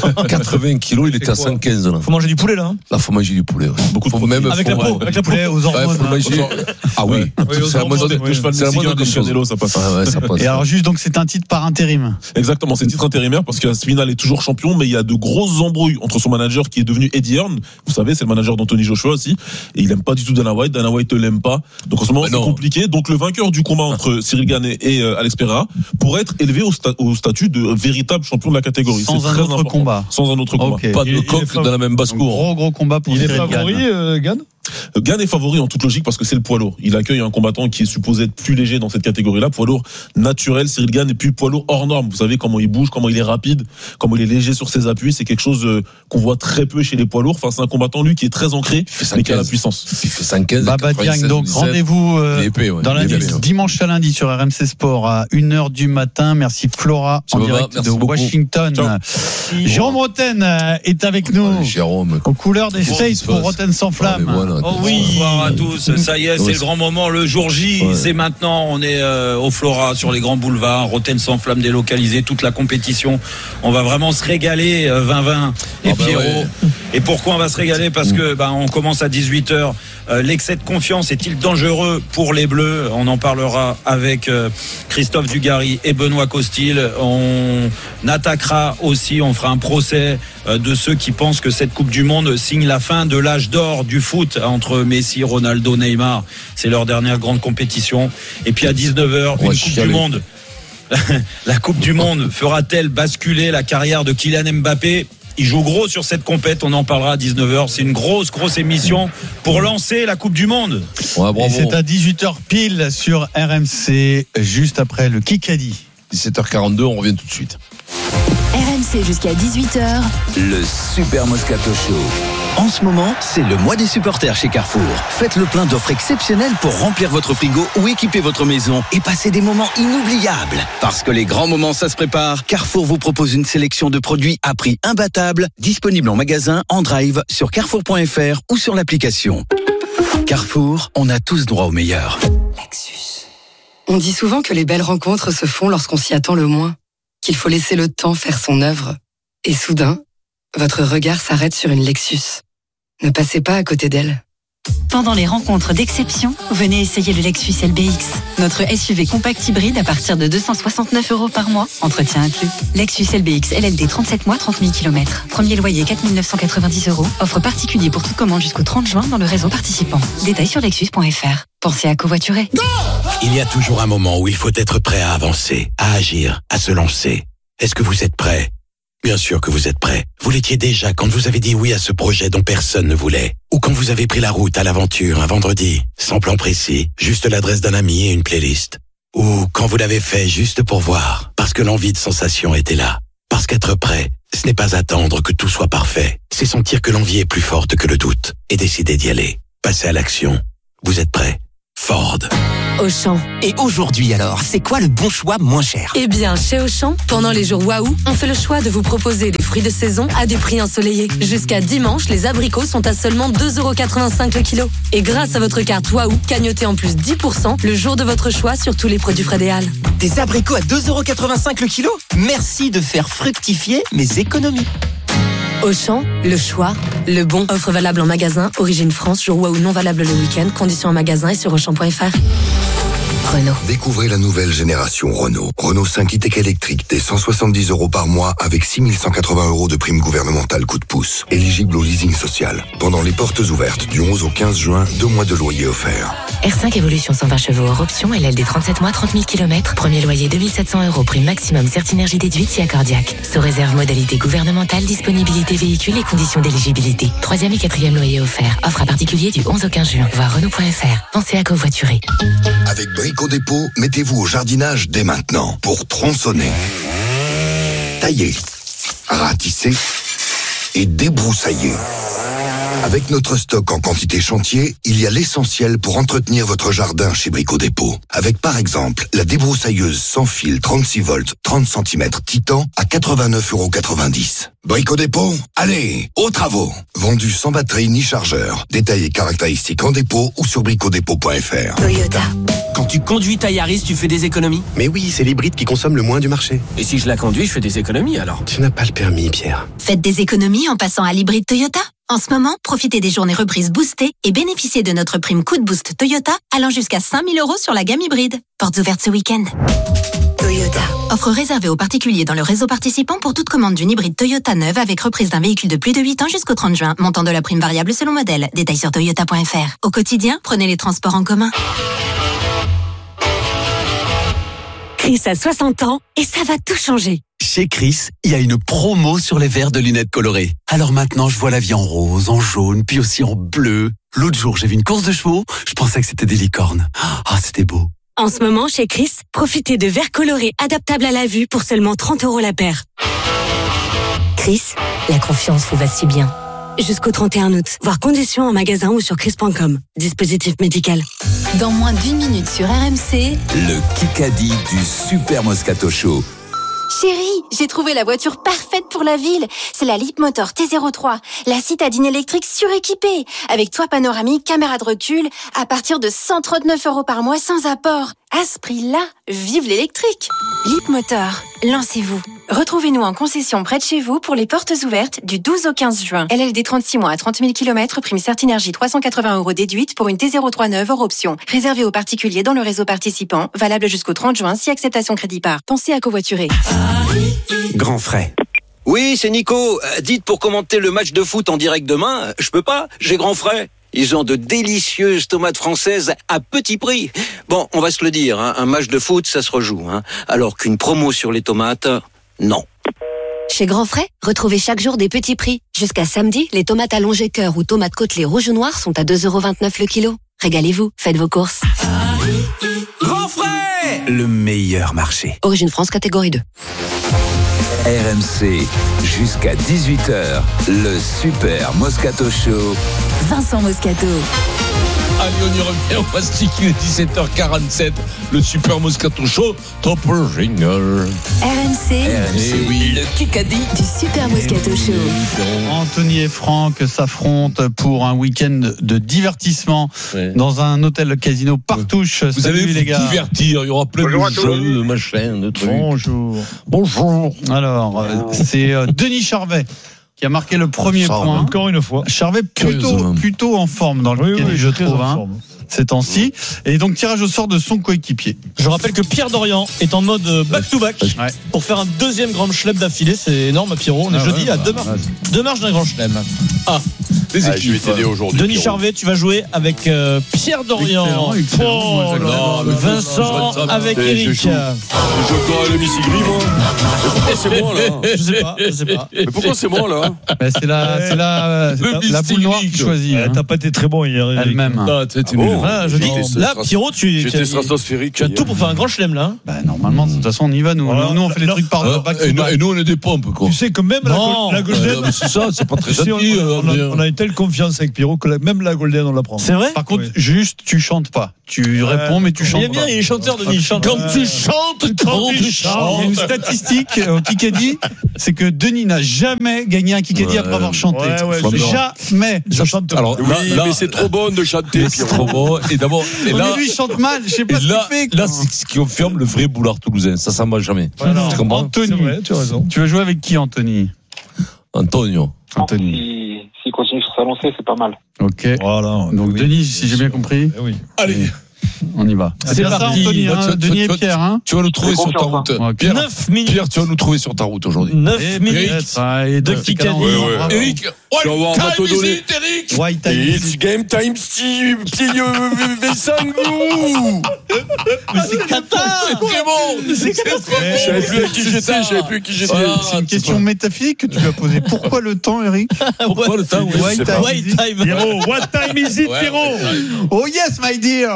80 kilos, il était à 115 là. Faut manger du poulet là. Là, faut manger du poulet. Beaucoup de poulet. Avec la peau, poulet aux hormones. Ah oui. C'est la moindre des choses. Ça passe. Et alors juste donc c'est un titre par intérim. Exactement, c'est un titre intérimaire parce que Spinal est toujours champion, mais il y a de grosses embrouilles entre son manager qui est devenu Eddie Hearn. Vous savez, c'est le manager d'Anthony Joshua aussi, et il aime pas du tout Dana White. Dana White ne l'aime pas. Donc en ce moment c'est compliqué. Donc le vainqueur du combat entre Cyril Gane et Alex Pereira pourrait être élevé au statut de véritable champion de la catégorie. Sans un autre combat. Sans un autre combat. Pas de coq dans la même basse-cour. Gros combat pour Cyril Gane. Il est favori, Gane? Gane est favori en toute logique parce que c'est le poids lourd. Il accueille un combattant qui est supposé être plus léger dans cette catégorie-là, poids lourd naturel, Cyril Gane, et puis poids lourd hors norme. Vous savez comment il bouge, comment il est rapide, comment il est léger sur ses appuis. C'est quelque chose qu'on voit très peu chez les poids lourds. Enfin, c'est un combattant, lui, qui est très ancré, mais qui a la puissance. Il fait 5-15. Baba Diagne, donc rendez-vous dans la nuit dimanche à lundi sur RMC Sport à 1h du matin. Merci Flora en direct de Washington. Jérôme Roten est avec nous. Jérôme. Aux couleurs des States pour Roten sans flamme. Oh oui, bonsoir à tous. Ça y est, c'est le grand moment, le jour J. C'est maintenant. On est au Flora sur les grands boulevards. Roten sans flamme délocalisé, toute la compétition. On va vraiment se régaler, 20-20 et Pierrot. Et pourquoi on va se régaler? Parce que on commence à 18h. L'excès de confiance est-il dangereux pour les Bleus? On en parlera avec Christophe Dugarry et Benoît Costil. On attaquera aussi, on fera un procès de ceux qui pensent que cette Coupe du Monde signe la fin de l'âge d'or du foot entre Messi, Ronaldo, Neymar. C'est leur dernière grande compétition. Et puis à 19h, une Coupe du Monde. La Coupe du Monde fera-t-elle basculer la carrière de Kylian Mbappé? Il joue gros sur cette compète, on en parlera à 19h. C'est une grosse émission pour lancer la Coupe du Monde. Et c'est à 18h pile sur RMC, juste après le Kikadi. 17h42, on revient tout de suite. RMC jusqu'à 18h. Le Super Moscato Show. En ce moment, c'est le mois des supporters chez Carrefour. Faites le plein d'offres exceptionnelles pour remplir votre frigo ou équiper votre maison et passer des moments inoubliables. Parce que les grands moments, ça se prépare. Carrefour vous propose une sélection de produits à prix imbattable, disponibles en magasin, en drive, sur carrefour.fr ou sur l'application. Carrefour, on a tous droit au meilleur. Lexus. On dit souvent que les belles rencontres se font lorsqu'on s'y attend le moins, qu'il faut laisser le temps faire son œuvre. Et soudain, votre regard s'arrête sur une Lexus. Ne passez pas à côté d'elle. Pendant les rencontres d'exception, venez essayer le Lexus LBX. Notre SUV compact hybride à partir de 269 € par mois, entretien inclus. Lexus LBX LLD 37 mois, 30 000 km. Premier loyer 4 990 €. Offre particulier pour toute commande jusqu'au 30 juin dans le réseau participant. Détails sur lexus.fr. Pensez à covoiturer. Il y a toujours un moment où il faut être prêt à avancer, à agir, à se lancer. Est-ce que vous êtes prêt ? Bien sûr que vous êtes prêt. Vous l'étiez déjà quand vous avez dit oui à ce projet dont personne ne voulait. Ou quand vous avez pris la route à l'aventure un vendredi, sans plan précis, juste l'adresse d'un ami et une playlist. Ou quand vous l'avez fait juste pour voir, parce que l'envie de sensation était là. Parce qu'être prêt, ce n'est pas attendre que tout soit parfait. C'est sentir que l'envie est plus forte que le doute et décider d'y aller. Passer à l'action. Vous êtes prêt ? Ford. Auchan. Et aujourd'hui alors, c'est quoi le bon choix moins cher ? Eh bien, chez Auchan, pendant les jours Waouh, on fait le choix de vous proposer des fruits de saison à des prix ensoleillés. Jusqu'à dimanche, les abricots sont à seulement 2,85 € le kilo. Et grâce à votre carte Waouh, cagnotez en plus 10% le jour de votre choix sur tous les produits Fred et Hall. Des abricots à 2,85 € le kilo ? Merci de faire fructifier mes économies. Auchan, le choix, le bon. Offre valable en magasin, origine France, jour Waouh non valable le week-end. Conditions en magasin et sur Auchan.fr. Renault. Découvrez la nouvelle génération Renault. Renault 5 e-tech électrique dès 170 € par mois avec 6 180 € de prime gouvernementale coup de pouce. Éligible au leasing social. Pendant les portes ouvertes du 11 au 15 juin, 2 mois de loyer offert. R5 Evolution 120 chevaux hors option, LLD 37 mois, 30 000 km. Premier loyer 2700 €, prime maximum Certinergie déduite si accordiaque. Sous réserve modalité gouvernementale, disponibilité véhicule et conditions d'éligibilité. 3e et 4e loyer offert. Offre à particulier du 11 au 15 juin. Voir Renault.fr. Pensez à covoiturer. Avec Brico Dépôt, mettez-vous au jardinage dès maintenant pour tronçonner, tailler, ratisser et débroussailler. Avec notre stock en quantité chantier, il y a l'essentiel pour entretenir votre jardin chez Brico Dépôt. Avec par exemple la débroussailleuse sans fil 36 volts 30 cm Titan à 89,90 €. Brico Dépôt, allez, aux travaux. Vendu sans batterie ni chargeur. Détails et caractéristiques en dépôt ou sur bricodépôt.fr. Toyota. Quand tu conduis ta Yaris, tu fais des économies ? Mais oui, c'est l'hybride qui consomme le moins du marché. Et si je la conduis, je fais des économies alors ? Tu n'as pas le permis, Pierre. Faites des économies en passant à l'hybride Toyota. En ce moment, profitez des journées reprises boostées et bénéficiez de notre prime coup de boost Toyota allant jusqu'à 5 000 € sur la gamme hybride. Portes ouvertes ce week-end. Toyota. Offre réservée aux particuliers dans le réseau participant pour toute commande d'une hybride Toyota neuve avec reprise d'un véhicule de plus de 8 ans jusqu'au 30 juin. Montant de la prime variable selon modèle. Détails sur toyota.fr. Au quotidien, prenez les transports en commun. Chris a 60 ans et ça va tout changer. Chez Chris, il y a une promo sur les verres de lunettes colorées. Alors maintenant, je vois la vie en rose, en jaune, puis aussi en bleu. L'autre jour, j'ai vu une course de chevaux, je pensais que c'était des licornes. Ah, c'était beau. En ce moment, chez Chris, profitez de verres colorés adaptables à la vue pour seulement 30 € la paire. Chris, la confiance vous va si bien. Jusqu'au 31 août. Voir conditions en magasin ou sur chris.com. Dispositif médical. Dans moins d'1 minute sur RMC, Le Kikadi du Super Moscato Show. Chérie, j'ai trouvé la voiture parfaite pour la ville. C'est la Leapmotor T03, la citadine électrique suréquipée, avec toit panoramique, caméra de recul, à partir de 139 € par mois sans apport. À ce prix-là, vive l'électrique. Leapmotor, lancez-vous. Retrouvez-nous en concession près de chez vous pour les portes ouvertes du 12 au 15 juin. LLD 36 mois à 30 000 km, prime Certinergie 380 € déduite pour une T03 neuve hors option. Réservé aux particuliers dans le réseau participant, valable jusqu'au 30 juin si acceptation crédit par. Pensez à covoiturer. Grand frais. Oui, c'est Nico. Dites pour commenter le match de foot en direct demain, je peux pas, j'ai grand frais. Ils ont de délicieuses tomates françaises à petit prix. Bon, on va se le dire, hein, un match de foot, ça se rejoue. Hein, alors qu'une promo sur les tomates, non. Chez Grand Frais, retrouvez chaque jour des petits prix. Jusqu'à samedi, les tomates allongées cœur ou tomates côtelées rouge ou noir sont à 2,29 € le kilo. Régalez-vous, faites vos courses. Grand frais ! Le meilleur marché. Origine France, catégorie 2. RMC, jusqu'à 18h, le Super Moscato Show. Vincent Moscato. Allez, on y revient au Mastic, il est 17h47. Le Super Moscato Show, top jingle. RMC, oui. le Kikadi du Super Moscato Show. Anthony et Franck s'affrontent pour un week-end de divertissement dans un hôtel casino Partouche. Vous allez vous divertir, il y aura plein de jeux, de machins, de trucs. Bonjour. Alors, c'est Denis Charvet qui a marqué le premier point. Encore une fois. Charvet plutôt en forme dans le week-end, je trouve. Ces temps-ci. Et donc, tirage au sort de son coéquipier. Je rappelle que Pierre Dorian est en mode back-to-back pour faire un deuxième grand chelem d'affilée. C'est énorme, Pierrot. On est jeudi à deux marches d'un grand chelem. Je vais t'aider aujourd'hui. Denis Charvet, tu vas jouer avec Pierre Dorian. Vincent avec Eric. Je dois le Missy Gris, moi. Mais pourquoi c'est moi, là? Je sais pas. Mais pourquoi c'est moi, là? C'est la boule noire qui choisit. T'as pas été très bon hier. Elle-même. Je dis, là, Pierrot, tu as tout pour faire un grand chelem, là. Normalement, de toute façon, on y va, nous. Nous, on fait les trucs par et nous, on est des pompes, quoi. Tu sais que même la Golden. C'est ça, c'est pas très gentil. On a une telle confiance avec Pierrot que même la Golden, on la prend. C'est vrai? Par contre, juste, tu chantes pas. Tu réponds, mais tu chantes pas. Il est bien, il est chanteur, Denis. Quand tu chantes. Il y a une statistique au Kikadi, c'est que Denis n'a jamais gagné un Kikadi après avoir chanté. Jamais. Alors, oui, mais c'est trop bon de chanter. C'est trop bon. Et d'abord, lui, il chante mal. Je sais pas ce qu'il fait. Là, c'est ce qui confirme le vrai boulard toulousain. Ça s'en va jamais. Anthony, tu as raison. Tu veux jouer avec qui, Anthony? Antonio. S'il continue sur sa lancée, c'est pas mal. Ok. Voilà. Donc, Denis, si j'ai bien compris. Oui. Allez. On y va. C'est parti. Anthony, Denis et Pierre. Tu vas nous trouver sur ta route. Pierre, 9 minutes. Pierre, tu vas nous trouver sur ta route aujourd'hui. 9 minutes de Kikadi. Eric, what time is it, Eric? White time. It's game time, petit Vincent. Mais c'est Qatar. C'est très bon. C'est catastrophique. Je savais plus qui j'étais. C'est une question métaphysique que tu lui as posée. Pourquoi le temps, Eric? Pourquoi le temps? White time. Pierrot, what time is it, Pierrot? Oh yes, my dear.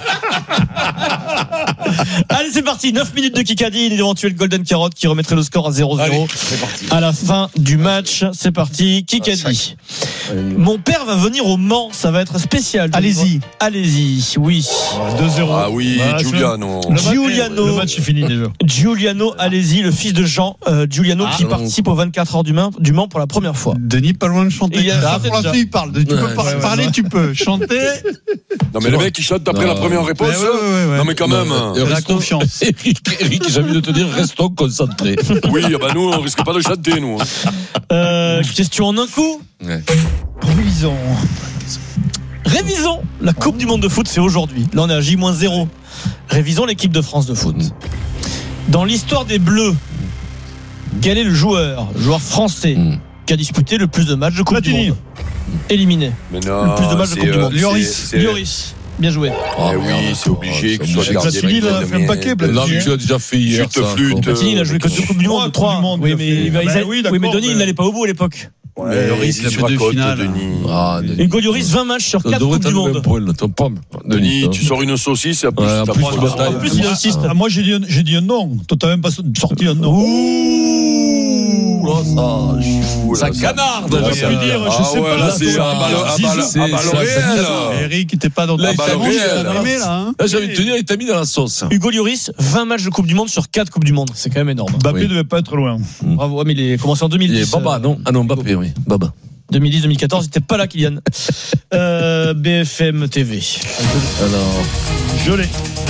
Allez, c'est parti. 9 minutes de Kikadi, l'éventuel Golden Carotte qui remettrait le score à 0-0. Allez, c'est parti. À la fin du match, c'est parti. Kikadi. Mon père va venir au Mans, ça va être spécial. Allez-y, oui. 2-0. Ah oui, Giuliano. Le match est fini déjà. Giuliano, allez-y, le fils de Jean. Giuliano qui participe aux 24 heures du Mans pour la première fois. Denis, pas loin de chanter. Pour l'instant, il parle. Tu peux parler, tu peux chanter. Non, mais le mec, il chante après la première réponse. Non, mais quand même. La confiance. Eric, j'ai envie de te dire, restons concentrés. Oui, nous, on risque pas de chanter, nous. Question en un coup. Révisons. La Coupe du Monde de foot, c'est aujourd'hui. Là, on est à J-0. Révisons l'équipe de France de foot. Dans l'histoire des Bleus, quel est le joueur français qui a disputé le plus de matchs de Coupe du Monde? Éliminé. Mais non, le plus de matchs de Coupe du Monde. Lloris. Bien joué. Oui, c'est obligé que ce soit gardien. Platini, il a fait un paquet. Non, mais tu l'as déjà fait hier. Platini, il a joué que 2 Coupes du Monde, 3. Oui, mais Denis, il n'allait pas au bout à l'époque. Mais Lloris, il a fait 2 finales. Hugo Lloris, 20 matchs sur 4 Coupes du Monde. Denis, tu sors une saucisse et après, en plus, il insiste. Moi, j'ai dit un nom. Toi, t'as même pas sorti un nom. Ça canarde. Je sais pas. Là, c'est à balle réelle. Eric, t'es pas dans ta balle réelle. Là, j'ai envie de te dire, il t'a mis dans la sauce. Hugo Lloris, 20 matchs de Coupe du Monde sur 4 Coupes du Monde. C'est quand même énorme. Mbappé devait pas être loin. Bravo, mais il est commencé en 2010. Il est Baba, non? Ah non, Mbappé, oui. Baba. 2010-2014, il n'était pas là, Kylian. BFM TV. Alors, je l'ai.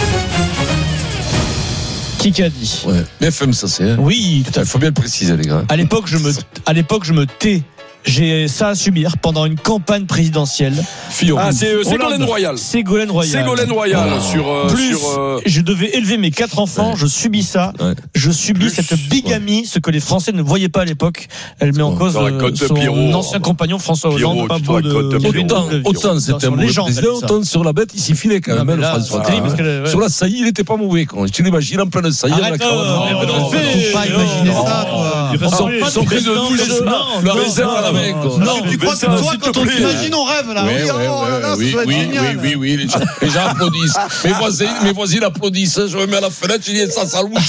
Kikadi. Ouais. BFM, ça c'est. Oui, tout à fait. Il faut bien le préciser, les gars. À l'époque, je me tais. J'ai ça à subir pendant une campagne présidentielle. Fillon. Ah, c'est Ségolène Royal. Ségolène Royal. Je devais élever mes 4 enfants. Je subis ça. Je subis cette bigamie, ce que les Français ne voyaient pas à l'époque. Elle met en cause son ancien compagnon François Hollande. Pas beau de. Autant c'était un mauvais président, autant sur la bête, il s'y filait quand même. Sur la saillie, il n'était pas mauvais. Tu l'imagines en pleine saillie. Arrête, pas imaginer ça, toi. Son cri de douche, la réserve. Non, tu crois que toi, quand on t'imagine, on rêve là. Oui, les gens applaudissent. Mes voisins applaudissent. Je me mets à la fenêtre, je dis ça louche.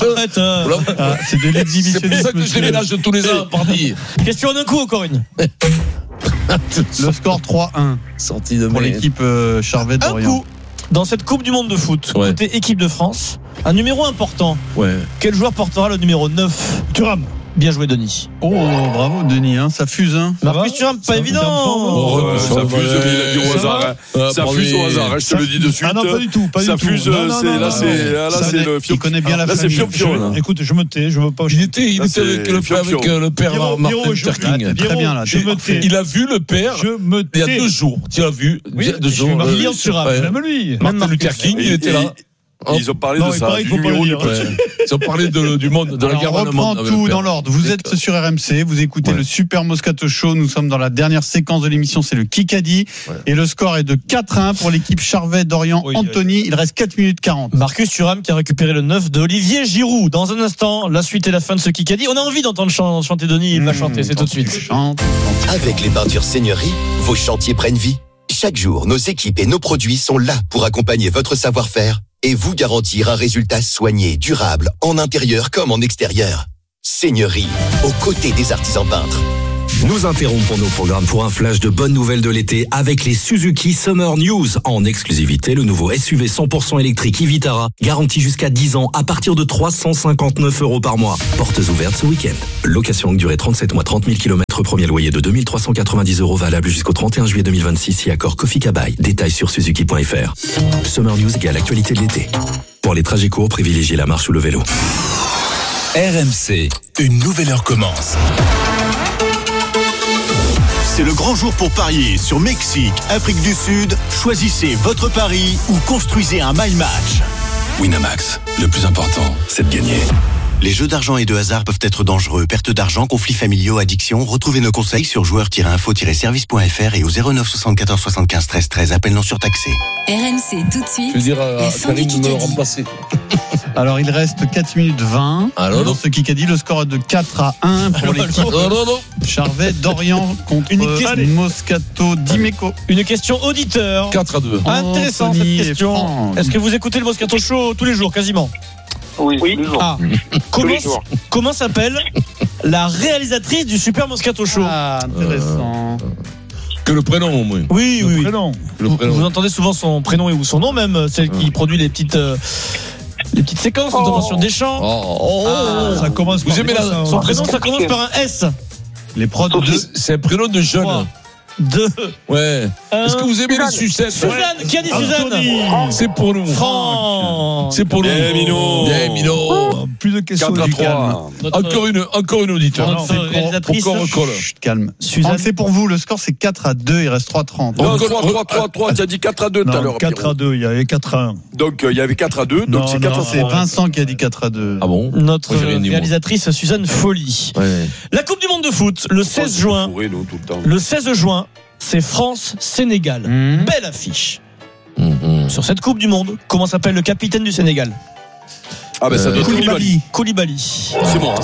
C'est de l'exhibitionnisme. C'est pour ça que je déménage tous les ans, pardi. Question d'un coup, encore une. Le score 3-1. Sortie de pour l'équipe Charvet d'Orient. Un coup dans cette Coupe du Monde de foot, côté équipe de France, un numéro important. Quel joueur portera le numéro 9? Thuram. Bien joué, Denis. Oh, bravo, Denis, ça fuse. Marcus Thuram, pas évident. Ça fuse, il a dit au hasard. Ça fuse au hasard, je te le dis de suite. Ah non, pas du tout. Ça fuse, là, c'est le Il connaît bien la famille. Là, c'est Fion. Écoute, je me tais, je veux pas. Il était avec le père Martin Luther King. Très bien, là. Il a vu le père il y a 2 jours. Tu as vu? Il y a 2 jours. Martin Thuram, j'aime lui. Martin Luther King, il était là. Ils ont parlé de ça, du numéro du petit. Ils ont parlé du monde, de la guerre dans le monde. On reprend tout dans l'ordre. Vous êtes sur RMC, vous écoutez le Super Moscato Show. Nous sommes dans la dernière séquence de l'émission, c'est le Kikadi. Et le score est de 4-1 pour l'équipe Charvet d'Orient. Anthony, il reste 4 minutes 40. Marcus Thuram qui a récupéré le 9 de Olivier Giroud. Dans un instant, la suite et la fin de ce Kikadi. On a envie d'entendre chanter Denis, il va chanter, c'est tout de suite. Avec les peintures Seigneurie, vos chantiers prennent vie. Chaque jour, nos équipes et nos produits sont là pour accompagner votre savoir-faire et vous garantir un résultat soigné, durable, en intérieur comme en extérieur. Seigneurie, aux côtés des artisans peintres. Nous interrompons nos programmes pour un flash de bonnes nouvelles de l'été avec les Suzuki Summer News. En exclusivité, le nouveau SUV 100% électrique e-Vitara, garanti jusqu'à 10 ans à partir de 359 € par mois. Portes ouvertes ce week-end. Location longue durée 37 mois, 30 000 km, premier loyer de 2 390 € valable jusqu'au 31 juillet 2026 si accord Kofi Kabai. Détails sur suzuki.fr. Summer News égale actualité de l'été. Pour les trajets courts, privilégiez la marche ou le vélo. RMC, une nouvelle heure commence. C'est le grand jour pour parier sur Mexique, Afrique du Sud. Choisissez votre pari ou construisez un my match. Winamax, le plus important, c'est de gagner. Les jeux d'argent et de hasard peuvent être dangereux. Perte d'argent, conflits familiaux, addiction. Retrouvez nos conseils sur joueurs-info-service.fr et au 09 74 75 13 13. Appel non surtaxé. RMC tout de suite. Je veux dire à Karim de me remplacer. Alors, il reste 4 minutes 20. Dans ce Kikadi, le score est de 4-1 pour l'équipe Charvet d'Orient contre Moscato Dimeco. Une question auditeur. 4-2. Intéressant cette question. Est-ce que vous écoutez le Moscato Show tous les jours, quasiment? Oui. Comment s'appelle la réalisatrice du Super Moscato Show? Intéressant. Que le prénom au moins. Oui. Le prénom. Vous entendez souvent son prénom ou son nom même, celle qui produit les petites séquences, notamment sur Deschamps. Ça commence par son prénom, ça commence par un S. Les prods c'est un prénom de jeune. 2. Ouais. Est-ce que vous aimez les sucettes? Suzanne, qui a dit Suzanne? C'est pour nous. Franck. C'est pour nous. Bien, Mino. Plus de questions. 4-3. Encore une auditeur. Notre réalisatrice. Pourquoi on recolle? Calme. Suzanne, c'est pour vous. Le score, c'est 4-2. Il reste 3-30. Non, 3. Tu as dit 4-2 tout à l'heure. 4-2. Il y avait 4-1. Donc, il y avait 4-2. Donc, c'est 4-3. C'est Vincent qui a dit 4-2. Ah bon? Notre réalisatrice, Suzanne Folly. La Coupe du Monde de foot, le 16 juin. Le 16 juin. C'est France-Sénégal. Belle affiche. Sur cette Coupe du Monde, comment s'appelle le capitaine du Sénégal? Ah ben ça doit être Koulibaly. C'est bon.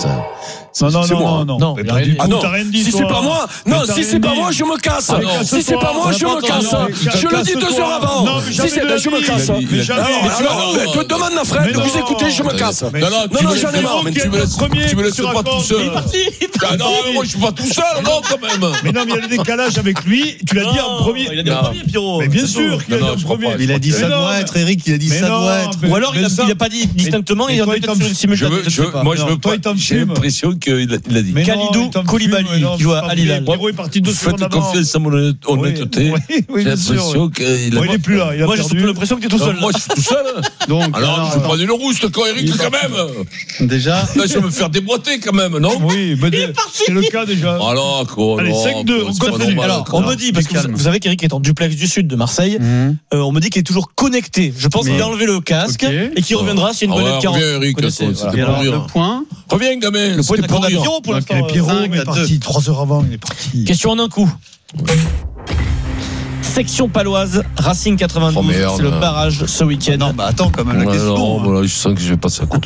Non. Ah non, si c'est pas moi, je me casse. Si c'est pas moi, je me casse. Je le dis 2 heures avant. Si c'est je me casse. Alors, te demande la Fred, vous écoutez, je me casse. Non, j'en ai marre. Mais tu me laisses pas tout seul. Non, moi je suis pas tout seul, non quand même. Mais non, mais il y a le décalage avec lui. Tu l'as dit en premier. Il a dit en premier, Pierrot. Mais bien sûr qu'il a dit en premier. Il a dit ça doit être, Eric, il a dit ça doit être. Ou alors il a pas dit distinctement, il a peut-être sur une simultanéité. Moi je veux pas. J'ai l'impression qu'il a dit. Kalidou Koulibaly qui joue à Al Hilal. Faites confiance à mon honnêteté. J'ai l'impression qu'il il est plus là. Moi j'ai surtout l'impression que tu es tout seul. Moi je suis tout seul. Alors je vais prendre une rousse quand Eric quand même. Déjà. Là je vais me faire déboîter quand même, non? Oui, c'est le cas déjà. Alors quoi? Allez, 5-2. Alors on me dit, parce que vous savez qu'Eric est en duplex du sud de Marseille, on me dit qu'il est toujours connecté. Je pense qu'il a enlevé le casque et qu'il reviendra s'il y a une bonne 40. Reviens Eric, c'était pour rire. Le point. Reviens gamin. Le point est pour rire. Pour l'instant. Pierrot est parti 3 heures avant, il est parti. Question en un coup. Section paloise, Racing 92, c'est le barrage ce week-end. Non, attends quand même la question. Non, voilà, je sens que je vais passer à côté.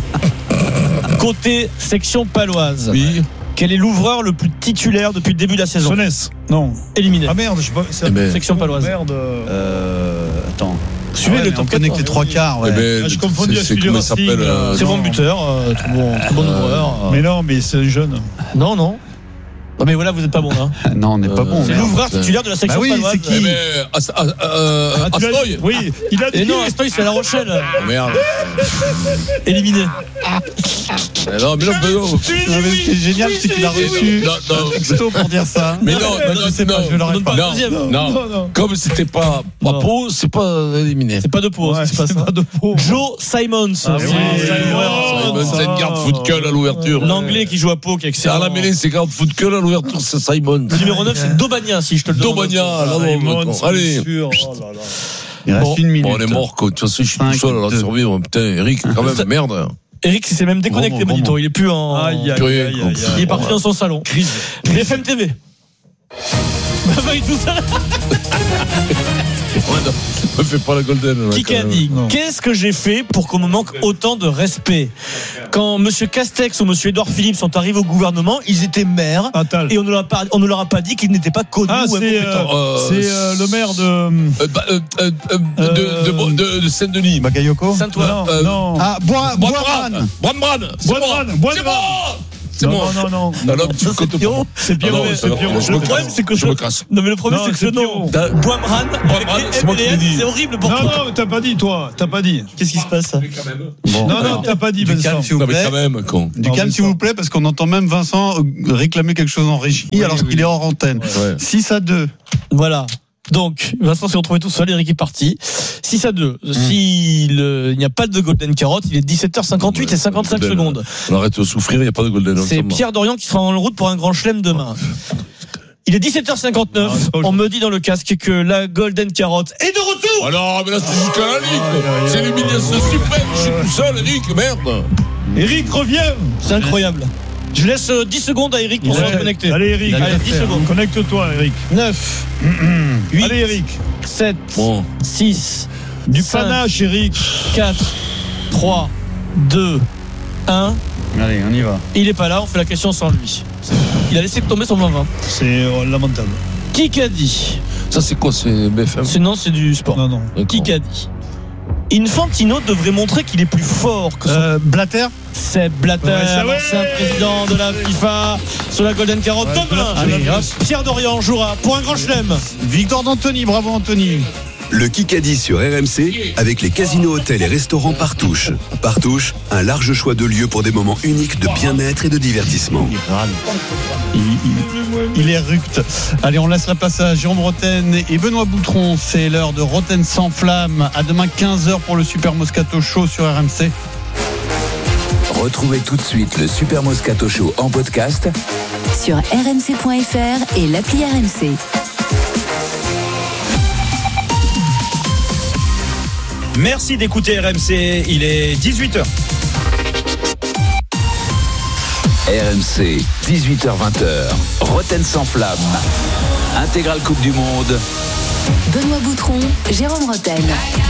Côté section paloise. Oui. Quel est l'ouvreur le plus titulaire depuis le début de la saison? Sonès. Non. Éliminé. Ah merde, je sais pas. Section paloise. Merde. Attends. Suivez le top. On connecte les 3 quarts. Je confonds c'est comment il s'appelle? C'est bon buteur, très bon ouvreur. Mais non, mais c'est jeune. Non. Non mais voilà, vous n'êtes pas bon là. Non, on n'est pas bon. C'est l'ouvreur titulaire de la section paloise. C'est qui Astoy. Oui, il a dit. Et non, Astoy, c'est La Rochelle. Oh merde. Éliminé. Non, mais non. Ce qui est génial, c'est qu'il a reçu un texto pour dire ça. Mais non, je leur donne pas. Non. Comme c'était pas Pau, c'est pas éliminé. C'est pas de Pau, c'est pas ça. Joe Simons. Simons, c'est une garde foot gueule à l'ouverture. L'anglais qui joue à Pau, qui est excellent. À la mêlée, c'est garde foot gueule à l'ouverture, c'est Simons. Numéro 9, c'est Dobagna, si je te le donne. Dobagna, allez. Il reste une minute. On est mort, quoi. De toute façon, je suis tout seul à la survivre. Putain, Eric, quand même, merde. Eric s'est même déconnecté, Bonito. Il est plus en. Il est parti dans son salon. BFM TV. Bah, tout ça. Ne fais pas la golden. Qui a dit qu'est-ce que j'ai fait pour qu'on me manque autant de respect? Quand monsieur Castex ou monsieur Édouard Philippe sont arrivés au gouvernement, ils étaient maires et on ne leur a pas dit qu'ils n'étaient pas connus ou incompétents. C'est le maire de Saint-Denis. Bagayoko. Saint-Ouen. Non. Ah, Boisbrand. C'est bon. Non. C'est Pierrot. Le problème, c'est que je me casse. Non, mais le problème, c'est que ce nom, Boisbrand, c'est moi qui l'ai dit. C'est horrible pour toi. Non, t'as pas dit, toi. T'as pas dit. Qu'est-ce qui se passe? Non, t'as pas dit, Vincent. Non, mais quand même, con. Du calme, s'il vous plaît, parce qu'on entend même Vincent réclamer quelque chose en régie alors qu'il est hors antenne. 6-2. Voilà. Donc, Vincent s'est retrouvé tout seul, Eric est parti. 6-2. S'il n'y a pas de Golden Carotte, il est 17h58 et 55 secondes. On arrête de souffrir, il n'y a pas de Golden. C'est Pierre Dorian qui sera en route pour un grand chelem demain. Il est 17h59. On me dit dans le casque que la Golden Carotte est de retour. Alors, mais là, c'est jusqu'à la ligue. C'est l'humiliation suprême. Je suis tout seul, Eric, merde. Eric, reviens. C'est incroyable. Je laisse 10 secondes à Eric pour se reconnecter. Allez, Eric. Allez, 10 secondes. Connecte-toi, Eric. 9, 8, allez, Eric. 7, 6, du 5, panache, Eric. 4, 3, 2, 1. Allez, on y va. Il est pas là, on fait la question sans lui. Il a laissé tomber son 20-20. C'est lamentable. Qui a dit? Ça, c'est quoi? C'est BFM? Non, c'est du sport. Non. Qui a dit? Infantino devrait montrer qu'il est plus fort que son... Blatter. C'est Blatter, l'ancien président de la FIFA, sur la Golden Carotte. Pierre Dorian jouera pour un grand chelem. Victoire d'Anthony, bravo Anthony. Le Kikadi sur RMC avec les casinos, hôtels et restaurants Partouche. Partouche, un large choix de lieux pour des moments uniques de bien-être et de divertissement. Il est ructe. Allez, on laisse la place à Jérôme Roten et Benoît Boutron. C'est l'heure de Roten sans flamme. À demain 15h pour le Super Moscato Show sur RMC. Retrouvez tout de suite le Super Moscato Show en podcast sur rmc.fr et l'appli RMC. Merci d'écouter RMC, il est 18h. RMC, 18h-20h, Roten sans flamme, intégrale Coupe du Monde. Benoît Boutron, Jérôme Roten.